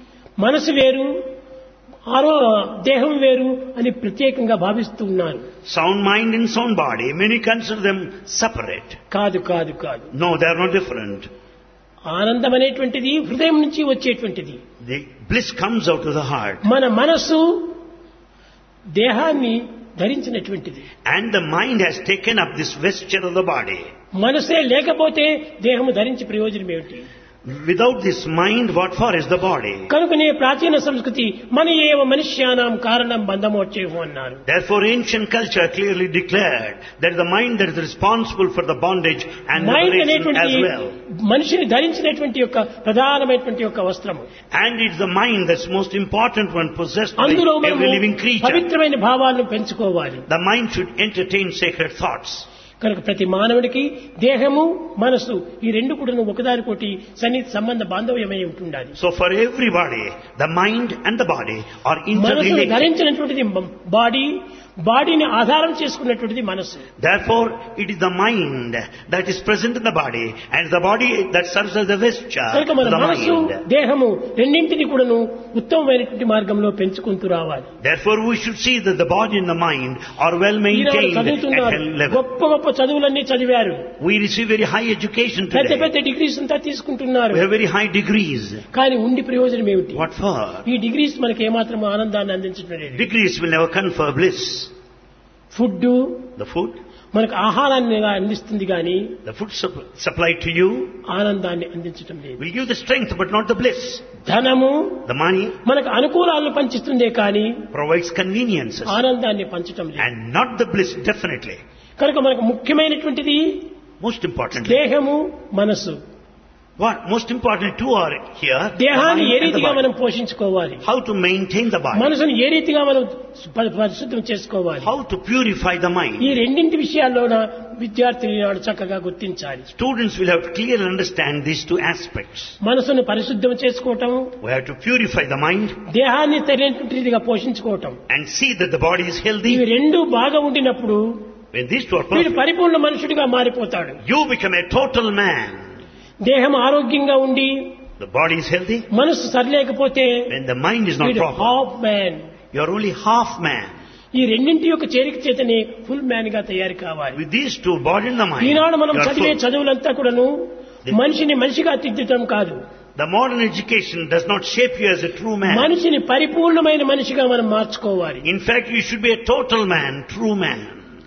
మనసు వేరు దేహం వేరు అని ప్రత్యేకంగా భావిస్తూ ఉన్నారు. Sound mind and sound body, many consider them separate. కాదు కాదు కాదు. No, they are not different. ఆనందం అనేటువంటిది హృదయం నుంచి వచ్చేటువంటిది. The bliss comes out of the heart. మన మనసు దేహాన్ని ధరించినటువంటిది. And the mind has taken up this vesture of the body. మనసే లేకపోతే దేహము ధరించి ప్రయోజనం ఏమిటి? Without this mind, what for is the body? కనుకనే ప్రాచీన సంస్కృతి మన ఏవ మనుష్యానాం కారణం బంధమోక్షేహం అన్నారు. Therefore ancient culture clearly declared that the mind that is responsible for the bondage and mind liberation అనేటువంటి as well. మనిషిని ధరించినటువంటి యొక్క ప్రధానమైనటువంటి యొక్క వస్త్రము. And it's the mind that's most important when possessed by అందులో every living మనము creature. పవిత్రమైన భావాలను పెంచుకోవాలి. The mind should entertain sacred thoughts. కనుక ప్రతి మానవుడికి దేహము మనసు ఈ రెండు కూడా ఒకదానికోటి సన్నిహిత సంబంధ బాంధవ్యమై ఉంటుండాలి. So for everybody, the mind and the body are మనసును interrelated. ధరించినటువంటిది బాడీని ఆధారం చేసుకున్నటువంటిది మనసు. Therefore, it is the mind that is present in the body and the body that serves as the vesture కనుక of మన the మనసు mind. దేహము రెండింటిని కూడాను ఉత్తమమైనటువంటి మార్గంలో పెంచుకుంటూ రావాలి. Therefore, we should see that the body and the mind are well Eenadu maintained at చదువుతున్నారు, hell level. గొప్ప గొప్ప చదువులన్నీ చదివారు, We receive very high education పెద్ద today. పెద్ద డిగ్రీస్ అంతా తీసుకుంటున్నారు. We have very high degrees. కానీ ఉండి ప్రయోజనం ఏమిటి? What for? ఈ డిగ్రీస్ మనకి ఏమాత్రం ఆనందాన్ని అందించడం లేదు. Degrees will never confer bliss. Food, The food, మనకు ఆహారాన్ని అందిస్తుంది కానీ The food supplied to you ఆనందాన్ని అందించడం లేదు. will give the strength but not the bliss. ధనము The money మనకు అనుకూలాలను పంచిస్తుందే కానీ provides conveniences ఆనందాన్ని పంచటం లేదు. and not the bliss, definitely. కనుక మనకు ముఖ్యమైనటువంటిది Most importantly, దేహము మనసు. what most important two are here, the దేహాన్ని mind ఏ and the రీతిగా body. మనం పోషించుకోవాలి, How to maintain the body, మనసును ఏ రీతిగా మనం పరిశుద్ధం చేసుకోవాలి, how to purify the ఈ mind. రెండింటి విషయాల్లోన విద్యార్థులు ఈనాడు చక్కగా గుర్తించాలి. Students will have to clearly understand these two aspects. మనసును పరిశుద్ధం చేసుకోవటం, We have to purify the mind దేహాన్ని సరైనటువంటి రీతిగా పోషించుకోవటం, and see that the body is ఇవి healthy. రెండు బాగా ఉండినప్పుడు When these two are వీడు perfect, పరిపూర్ణ మనుషుడిగా మారిపోతాడు. you become a total man. దేహం ఆరోగ్యంగా ఉండి The body is healthy. మనసు సరిలేకపోతే When the mind is not వీడు proper, half man. you are only half man. ఈ రెండింటి యొక్క చేరిక చేతనే ఫుల్ మ్యాన్ గా తయారు కావాలి. With these two, body and the mind, ఈనాడు మనం you are చదివే full. చదువులంతా కూడాను మనిషిని మనిషిగా తిద్దటం కాదు, The modern education does not shape you as a true man. మనిషిని పరిపూర్ణమైన మనిషిగా మనం మార్చుకోవాలి. In fact, you should be a total man, true man.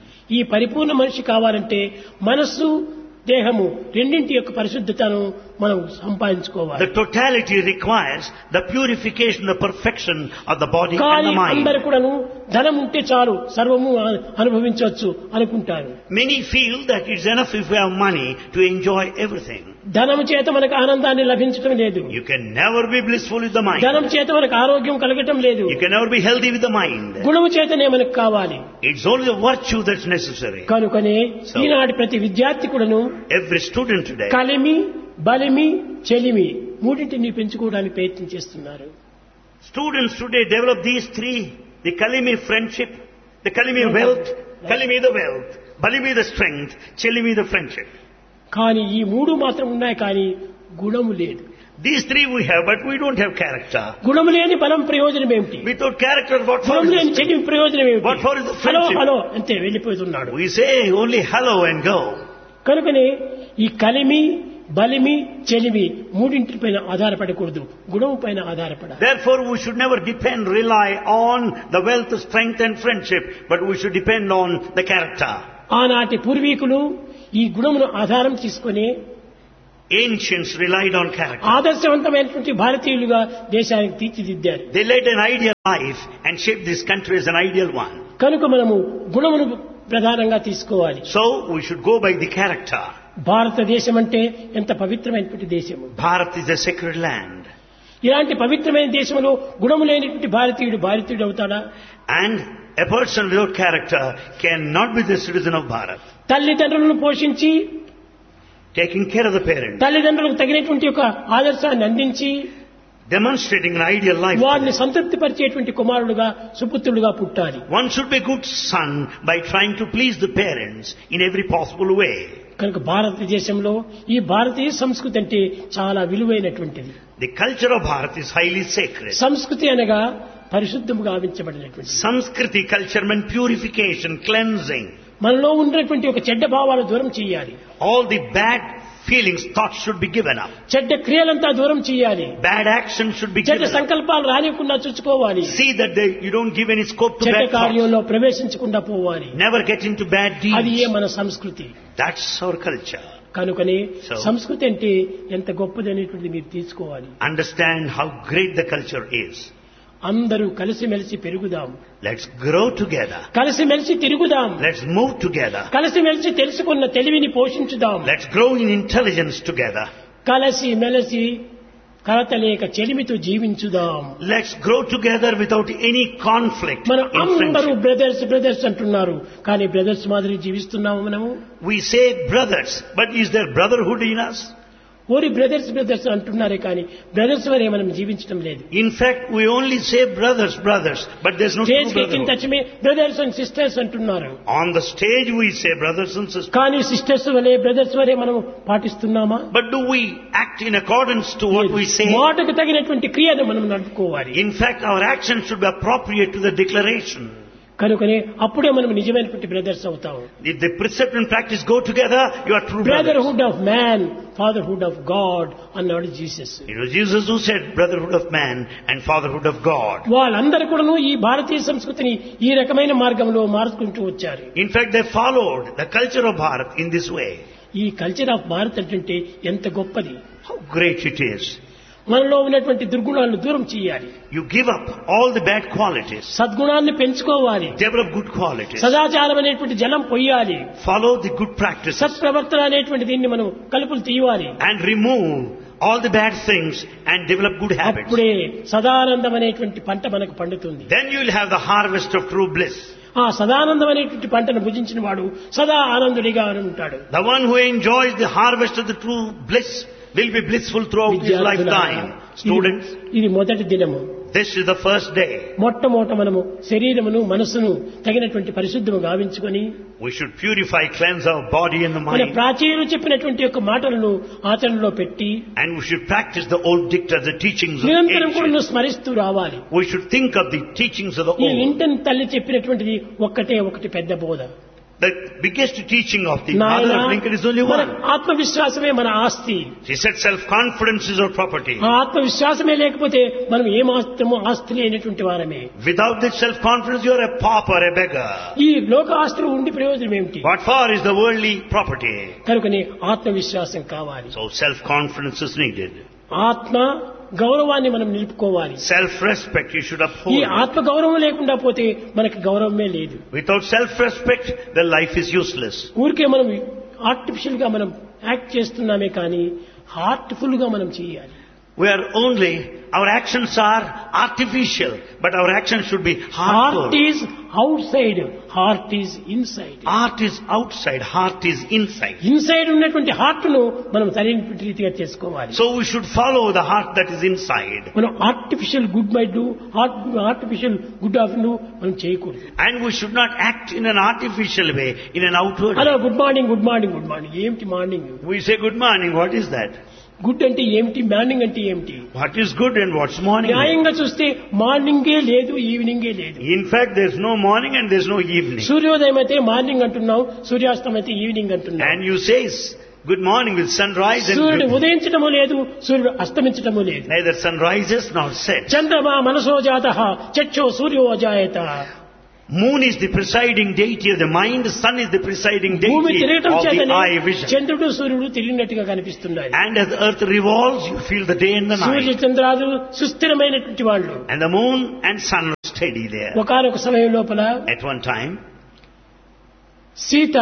ఈ పరిపూర్ణ మనిషి కావాలంటే మనస్సు దేహము రెండింటి యొక్క పరిశుద్ధతను మనం సంపాదించుకోవాలి. The totality requires the purification, the perfection of the body and కానీ the అందరు mind. కూడాను ధనం ఉంటే చాలు సర్వము అనుభవించవచ్చు అనుకుంటారు. Many feel that it's enough if we have money to enjoy everything. ధనము చేత మనకు ఆనందాన్ని లభించడం లేదు, You can never be blissful with the mind. ధనం చేత మనకు ఆరోగ్యం కలగటం లేదు, You can never be healthy with the mind. గుణము చేతనే మనకు కావాలి. It's only the virtue that's necessary. కనుకనే ఈనాటి ప్రతి విద్యార్థి కూడాను Every student today, కలిమి బలిమి చెలిమి మూడింటిని పెంచుకోవడానికి ప్రయత్నం చేస్తున్నారు. students today develop these three: the kalimi friendship, the kalimi wealth, kalimi the wealth, balimi the strength, chelimi the friendship. కానీ ఈ మూడు మాత్రం ఉన్నాయి, కానీ గుణము లేదు. These three we have, but we don't have character. గుణము లేని బలం ప్రయోజనం ఏమిటి? Without character, what for? గుణము లేని Is చెల్లి ప్రయోజనం ఏమిటి? What for is the hello friendship? Hello అంతే వెళ్ళిపోతున్నాడు. We say only hello and go. కనుకనే ఈ కలిమి బలిమి చెలిమి మూడింటిపైన ఆధారపడకూడదు, గుణము పైన ఆధారపడాలి. Therefore, we should never rely on the wealth, strength and friendship, but we should depend on the character. ఆనాటి పూర్వీకులు ఈ గుణమును ఆధారం తీసుకొని Ancients relied on character. ఆదర్శవంతమైనటువంటి భారతీయులుగా దేశానికి తీర్చిదిద్దారు. They led an ideal life and shaped this country as an ideal one. కనుక మనము గుణమును ప్రధానంగా తీసుకోవాలి. So, we should go by the character. భారతదేశం అంటే ఎంత పవిత్రమైనటువంటి దేశము. Bharat is a sacred land. ఇలాంటి పవిత్రమైన దేశంలో గుణము లేనటువంటి భారతీయుడు అవుతాడా? And a person without character cannot be the citizen of Bharat. తల్లిదండ్రులను పోషించి Taking care of the parents, తల్లిదండ్రులకు తగినటువంటి ఒక ఆదర్శాన్ని అందించి demonstrating an ideal life. వారిని సంతృప్తిపరిచేటువంటి కుమారుడుగా సుపుత్రుడుగా పుట్టాలి. One should be a good son by trying to please the parents in every possible way. కనుక భారతదేశంలో ఈ భారతీయ సంస్కృతి అంటే చాలా విలువైనటువంటిది. The culture of Bharat is highly sacred. సంస్కృతి అనగా పరిశుద్ధముగా గావించబడినటువంటి Samskriti culture meant purification, cleansing. మనలో ఉన్నటువంటి ఒక చెడ్డ భావాలు దూరం చేయాలి, All the bad feelings, thoughts should be given up. చెడ్డ క్రియలంతా దూరం చేయాలి, Bad actions should be చెడ్డ given up. సంకల్పాలు రానివ్వకుండా చూసుకోవాలి, See that you don't give any scope to చెడ్డ bad thoughts. కార్యంలో ప్రవేశించకుండా పోవాలి. Never get into bad అది deeds. మన సంస్కృతి. That's our culture. కనుకనే So- సంస్కృతి అంటే ఎంత గొప్పది అనేటువంటిది మీరు తీసుకోవాలి. Understand how great the culture is. అందరూ కలిసిమెలిసి పెరుగుదాం, Let's grow together. కలిసిమెలిసి తిరుగుదాం, Let's move together. కలిసిమెలిసి తెలుసుకున్న తెలివిని పోషించుదాం, Let's grow in intelligence together. కలిసి మెలిసి కలతలేక చెలిమితో జీవించుదాం. Let's grow together without any conflict మనం in అందరూ friendship. బ్రదర్స్ అంటున్నారు, కానీ బ్రదర్స్ మాదిరి జీవిస్తున్నాము మనము. We say brothers, but is there brotherhood in us? ఓరి బ్రదర్స్ అంటున్నారే కానీ బ్రదర్స్ వరే మనం జీవించడం లేదు. In fact, we only say brothers, but there's no true stage ఎక్కిన brotherhood. తక్షమే బ్రదర్స్ అండ్ సిస్టర్స్ అంటున్నారు, On the stage we say brothers and sisters. కానీ sisters వలే బ్రదర్స్ వరే మనం పాటిస్తున్నామా? But do we act in accordance to what we say? మాటకు తగినటువంటి క్రియను మనం నడుపుకోవాలి. In fact, our actions should be appropriate to the declaration. కనుకనే అప్పుడే మనం నిజమైనటువంటి బ్రదర్స్ అవుతాము. If the precept and practice go together, you are true brothers. Brotherhood of man, fatherhood of God అన్నాడు Jesus. It was Jesus who said brotherhood of man and fatherhood of God. వాళ్ళందరూ కూడాను ఈ భారతీయ సంస్కృతిని ఈ రకమైన మార్గంలో మార్చుకుంటూ వచ్చారు. In fact, they followed the culture of Bharat in this way. ఈ కల్చర్ ఆఫ్ భారత్ అంటే ఎంత గొప్పది. How great it is. మనలో ఉన్నటువంటి దుర్గుణాలను దూరం చేయాలి. You give up all the bad qualities. సద్గుణాన్ని పెంచుకోవాలి. Develop good qualities. సదాచారం అనేటువంటి జలం పొయ్యాలి. Follow the good practices. సత్ప్రవర్తన అనేటువంటి దీన్ని మనం కలుపులు తీయాలి. And remove all the bad things and develop good habits. అప్పుడే సదానందం అనేటువంటి పంట మనకు పండుతుంది. Then you will have the harvest of true bliss. ఆ సదానందం అనేటువంటి పంటను భుజించిన వాడు సదా ఆనందుడిగా ఉంటాడు. The one who enjoys the harvest of the true bliss will be blissful throughout his lifetime. Students, ఇది మొదటి దినము. this is the first day. మొట్టమొదట మనము శరీరమును మనసును తగినటువంటి పరిశుద్ధము గావించుకొని We should purify, cleanse our body and the మన mind. ప్రాచీనులు చెప్పినటువంటి యొక్క మాటలను ఆచరణలో పెట్టి And we should practice the old dictas, the teachings of నిరంతరం కూడా ancient. స్మరిస్తూ రావాలి. We should think of the teachings of the ఈ old. ఇంటన్ తల్లి చెప్పినటువంటిది ఒకటి పెద్ద బోధ. The biggest teaching of the mother of Lincoln is only మన one. ఆత్మవిశ్వాసమే మన ఆస్తి. She said self-confidence is our property. ఆ ఆత్మవిశ్వాసమే లేకపోతే మనం ఏమాత్రమో ఆస్తి లేనటువంటి వారమే. Without this self-confidence, you are a pauper, a beggar. ఈ లోక ఆస్తులు ఉండి ప్రయోజనం ఏమిటి? What for is the worldly property? కనుకనే ఆత్మవిశ్వాసం కావాలి. So self-confidence is needed. ఆత్మ గౌరవాన్ని మనం నిలుపుకోవాలి. Self-respect you should ఈ uphold. ఆత్మ గౌరవం లేకుండా పోతే మనకి గౌరవమే లేదు. Without self-respect, the life is useless. ఊరికే మనం ఆర్టిఫిషియల్ గా మనం యాక్ట్ చేస్తున్నామే కానీ హార్ట్ఫుల్ గా మనం చేయాలి. We are only, our actions are artificial, but our actions should be heartful. Heart is out side, heart is inside. Art is outside, heart is inside. Inside ఉన్నటువంటి heart ను మనం సరైనటువంటి రీతిగా చేసుకోవాలి. So we should follow the heart that is inside. మనం artificial good bye do, artificial good afternoon మనం చేయకూడదు. And we should not act in an artificial way, in an outward hello way. Good morning, good morning, good morning. ఏమిటి morning? We say good morning, what is that? Good అంటే ఏమిటి, morning అంటే ఏమిటి? What is good and what's morning? న్యాయంగా చూస్తే మార్నింగే లేదు, ఈవినింగే లేదు. In fact, there's no morning and there's no evening. సూర్యోదయం అయితే మార్నింగ్ అంటున్నాం, సూర్యాస్తం అయితే ఈవినింగ్ అంటున్నాం. And you say good morning with sunrise and సూర్యుడు good. ఉదయించడము లేదు, సూర్యుడు అస్తమించడము లేదు. Neither sun rises nor sets. చంద్రమా మనసో జాతః చక్షో సూర్యో జాయత. Moon is the presiding deity of the mind, sun is the presiding భూమి deity తిరగటం of the చేతనే eye vision. చంద్రుడు సూర్యుడు తిరిగినట్టుగా కనిపిస్తున్నాయి. And as the earth revolves, you feel the day and the Surya night. చంద్రాలు సుస్థిరమైనటువంటి వాళ్ళు. And the moon and sun are steady there. ఒకనొక సమయం లోపల At one time, Sita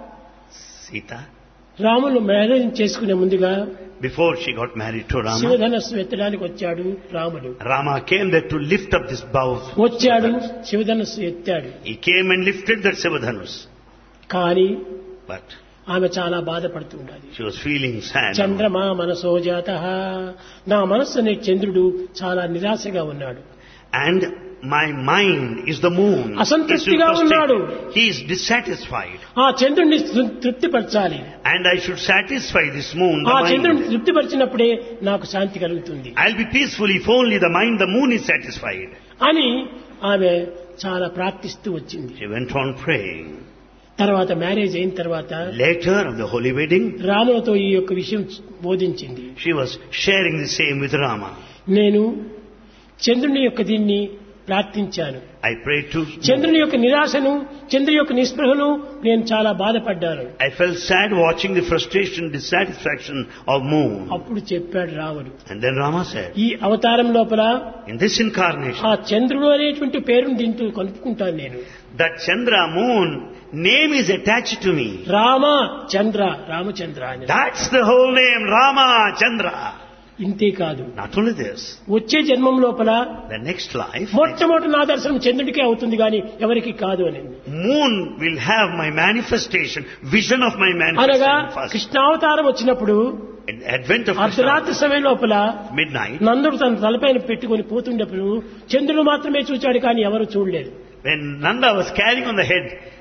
Sita, Ramulu marriage చేసుకునే ముందుగా before she got married to Rama, శివధనస్సు ఎత్తడానికి వచ్చాడు రాముడు. Rama came there to lift up this bow. వచ్చాడు, శివధనస్సు ఎత్తాడు. He came and lifted that Sivadhanus. కానీ But ఆమె చాలా బాధపడుతుండాలి. she was feeling sad. చంద్రమా మనసో జాతః, నా మనస్సు అనే చంద్రుడు చాలా నిరాశగా ఉన్నాడు. And my mind is the moon. అసంతృప్తిగా ఉన్నాడు. He is dissatisfied. ఆ చంద్రుడిని తృప్తిపరచాలి. And I should satisfy this moon, ఆ the చంద్రుడిని mind. తృప్తిపరిచినప్పుడే నాకు శాంతి కలుగుతుంది I'll be peaceful if only the mind, the moon is satisfied. అని ఆమె చాలా ప్రార్థిస్తూ వచ్చింది. She went on praying. తర్వాత మ్యారేజ్ అయిన తర్వాత Later, on the holy wedding, రాములతో ఈ యొక్క విషయం బోధించింది. she was sharing the same with Rama. నేను చంద్రుని యొక్క దీన్ని ప్రార్థించాను. I prayed to చంద్రుని యొక్క నిరాశను, చంద్రుని యొక్క నిస్పృహను నేను చాలా బాధపడ్డాను. I felt sad watching the frustration, dissatisfaction of moon. అప్పుడు చెప్పాడు రాముడు, And then Rama said, ఈ అవతారం లోపల in this incarnation, ఆ చంద్రుడు అనేటువంటి పేరును దీంతో కలుపుకుంటాను నేను. that Chandra, moon, name is attached to me. Rama చంద్ర, రామచంద్ర అని. That's the whole name, Rama Chandra. ఇంతే కాదు, Not only this, వచ్చే జన్మం లోపల the next life, మొట్టమొదటి నా దర్శనం చంద్రుడికే అవుతుంది కానీ ఎవరికి కాదు అని. moon will have my manifestation, vision of my అనగా manifestation first. కృష్ణావతారం వచ్చినప్పుడు At Advent of Krishna, అర్ధరాత్రి సమయం లోపల midnight, నందుడు తన తలపైన పెట్టుకొని పోతుండప్పుడు చంద్రుడు మాత్రమే చూచాడు కానీ ఎవరు చూడలేదు. when Nanda was carrying on the head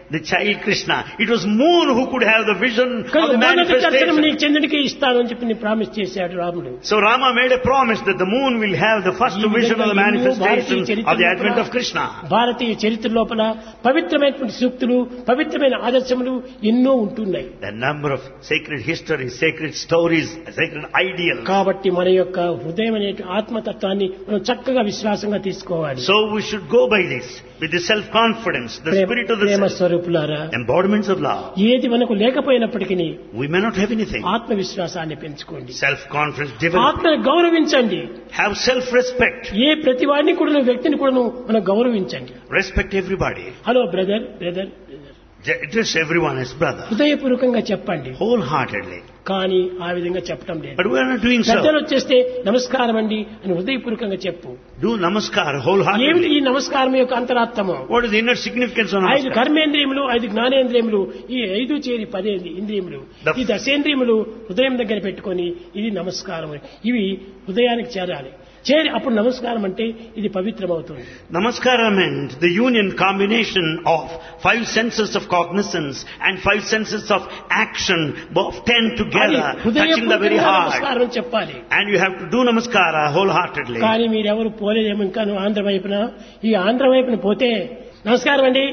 the child Krishna. It was moon who could have the vision of the మొదటి దర్శనం manifestation. నీ చంద్రుడికి ఇస్తాను అని చెప్పి ప్రామిస్ చేశాడు రాముడు. So Rama made a promise that the moon will have the first ఈ vision of the విధంగా ఎన్నో manifestation భారతీయ of the చరిత్ర advent of లోపల, Krishna. భారతీయ చరిత్ర లోపల పవిత్రమైనటువంటి సూక్తులు, పవిత్రమైన ఆదర్శములు ఎన్నో ఉంటున్నాయి. The number of sacred histories, sacred stories, sacred ideals. కాబట్టి మన యొక్క హృదయం అనే ఆత్మతత్వాన్ని మనం చక్కగా విశ్వాసంగా తీసుకోవాలి. So we should go by this with the self-confidence, the spirit of the Prema self, స్వరూపులారా, embodiments of love. ఏది మనకు లేకపోయినప్పటికీ We may not have anything. ఆత్మవిశ్వాసాన్ని పెంచుకోండి. Self-confidence, develop. ఆత్మను గౌరవించండి. Have self-respect. ఏ ప్రతి వాడిని కూడా వ్యక్తిని కూడా మనం గౌరవించండి. Respect everybody. Hello brother, brother, Address everyone as brother. హృదయపూర్వకంగా చెప్పండి. Wholeheartedly. కానీ ఆ విధంగా చెప్పడం లేదు. But we are not doing పెద్దలు so. వచ్చేస్తే నమస్కారం అండి అని హృదయపూర్వకంగా చెప్పు. Do namaskar ఏమిటి wholeheartedly. ఈ నమస్కారం యొక్క అంతరార్థము? What is the inner significance of 5 namaskar? కర్మేంద్రియములు, 5 జ్ఞానేంద్రియములు, ఈ 5 చేరి 10 ఇంద్రియములు, ఈ దశేంద్రియములు హృదయం దగ్గర పెట్టుకొని ఇది నమస్కారం. ఇవి హృదయానికి చేరాలి. చేరి అప్పుడు నమస్కారం అంటే ఇది పవిత్రమవుతుంది. Namaskara meant the union combination of 5 senses of cognizance and 5 senses of action, both 10 అది together, touching the very హృదయపూర్వకంగా heart. నమస్కారం చెప్పాలి. And you have to do namaskara wholeheartedly. కానీ మీరెవరు పోలేదేమో ఇంకా నువ్వు ఆంధ్ర వైపున. ఈ ఆంధ్ర వైపున పోతే నమస్కారం అండి,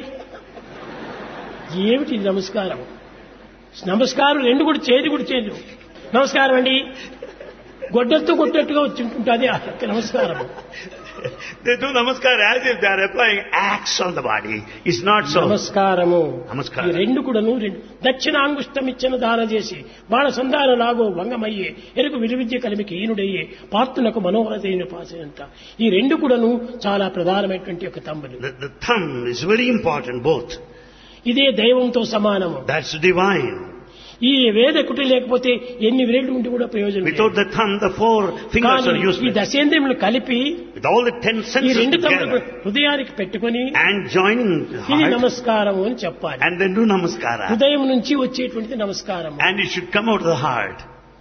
ఏమిటి ఇది నమస్కారం? నమస్కారం రెండు కూడా చేయదు. నమస్కారం అండి గొడ్డలతో కొట్టేట్టుగా వచ్చి ఉంటుంది నమస్కారం. They do namaskar as if they are applying acts on the body. It's not so. నమస్కారము నమస్కారం. ఈ రెండు కూడాను దక్షిణాంగుష్టం ఇచ్చిన దాన చేసి బాణ సంధాన లాగో భంగమయ్యే ఎరుకు విలువిద్య కలిమికి ఈనుడయ్యే పార్తునకు మనోహరతైన పాసేంత. ఈ రెండు కూడాను చాలా ప్రధానమైనటువంటి ఒక తమ్ముడు. The thumb is very important, both. ఇదే దైవంతో సమానము. That's divine. ఈ వేదకుటి లేకపోతే ఎన్ని విరేళ్ళు ఉంటే కూడా ప్రయోజనం లేదు. Without the thumb, the 4 fingers are కానీ ఈ useless. దశేంద్రియములు కలిపి With all the 10 ఈ senses రెండు తమ్ముడు together హృదయానికి పెట్టుకొని and joining the ఇది heart నమస్కారం అని చెప్పాలి. and then do namaskara. హృదయం నుంచి వచ్చేటువంటిది నమస్కారం. And it should come out of the heart.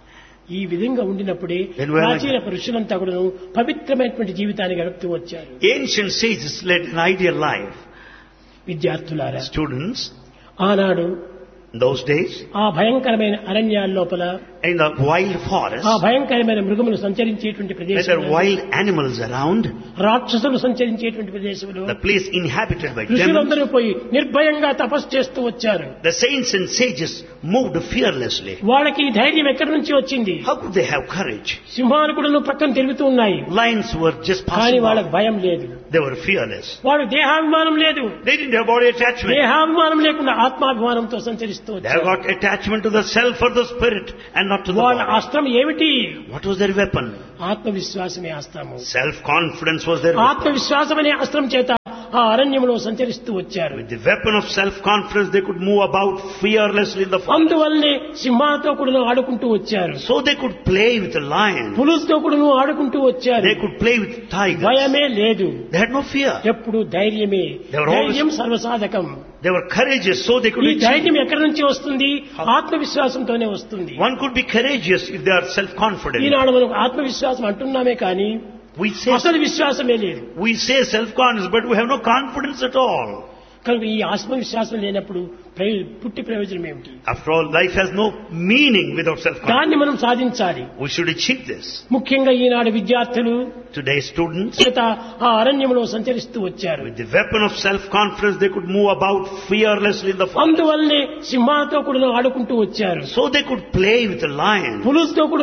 ఈ విధంగా ఉండినప్పుడే Then we are like ప్రాచీన పురుషులంతా కూడా పవిత్రమైనటువంటి జీవితాన్ని గడుపుతూ వచ్చారు. Ancient sages led an ideal life. విద్యార్థులారా, Students, ఆనాడు in those days, ఆ భయంకరమైన అరణ్యాల లోపల in the wild forest, ఆ భయంకరమైన మృగములు సంచరించేటువంటి where there are ప్రదేశంలో, wild animals around, రాక్షసులు సంచరించేటువంటి ప్రదేశంలో the place inhabited by demons, ఋషులందరూ పోయి నిర్భయంగా తపస్సు చేస్తూ వచ్చారు. the saints and sages moved fearlessly. వాళ్ళకి ఈ ధైర్యం ఎక్కడి నుంచి వచ్చింది? How could they have courage? సింహాలు కూడా పక్కన తిరుగుతూ ఉన్నాయి, Lions were just కానీ passing వాళ్ళకి by. భయం లేదు. They were fearless. వాళ్ళు దేహాభిమానం లేదు. They didn't have body attachment. దేహాభిమానం లేకుండా ఆత్మాభిమానంతో సంచరిస్తూ They have వచ్చారు. got attachment to the self or the spirit and not to the వాళ్ళ body. అస్త్రం ఏమిటి? What was their weapon? ఆత్మవిశ్వాసమే అస్త్రము. Self-confidence was their weapon. ఆత్మవిశ్వాసం అనే అస్త్రం చేత ఆ అరణ్యంలో సంచరిస్తూ వచ్చారు. With the weapon of self-confidence, they could move about fearlessly in the forest. అందువల్లనే సింహాలతో కూడా ఆడుకుంటూ వచ్చారు, So they could play with the lion. పులులతో కూడా ఆడుకుంటూ వచ్చారు. They could play with tigers. భయమే లేదు, They had no fear. ఎప్పుడు ధైర్యమే. They were always- ధైర్యం సర్వసాధకం. They were courageous, so they could ఈ achieve. ధైర్యం ఎక్కడి నుంచి వస్తుంది? ఆత్మవిశ్వాసంతోనే వస్తుంది. One could be courageous if they are self-confident. ఈనాడు మనం ఆత్మవిశ్వాసం అంటున్నామే కానీ అసలు విశ్వాసమే లేదు. We say self-confidence, but we have no confidence at all. కనుక ఈ ఆత్మవిశ్వాసం లేనప్పుడు పుట్టి ప్రయోజనం ఏమిటి? After all, life has no meaning without self-confidence. దాన్ని మనం సాధించాలి. We should achieve this. ముఖ్యంగా ఈనాడు విద్యార్థులు Today's students, చేత ఆ అరణ్యంలో సంచరిస్తూ వచ్చారు. with the weapon of self-confidence, they could move about fearlessly in the forest. అందువల్లనే సింహాలతో కూడా ఆడుకుంటూ వచ్చారు, So they could play with the lion. పులులతో కూడా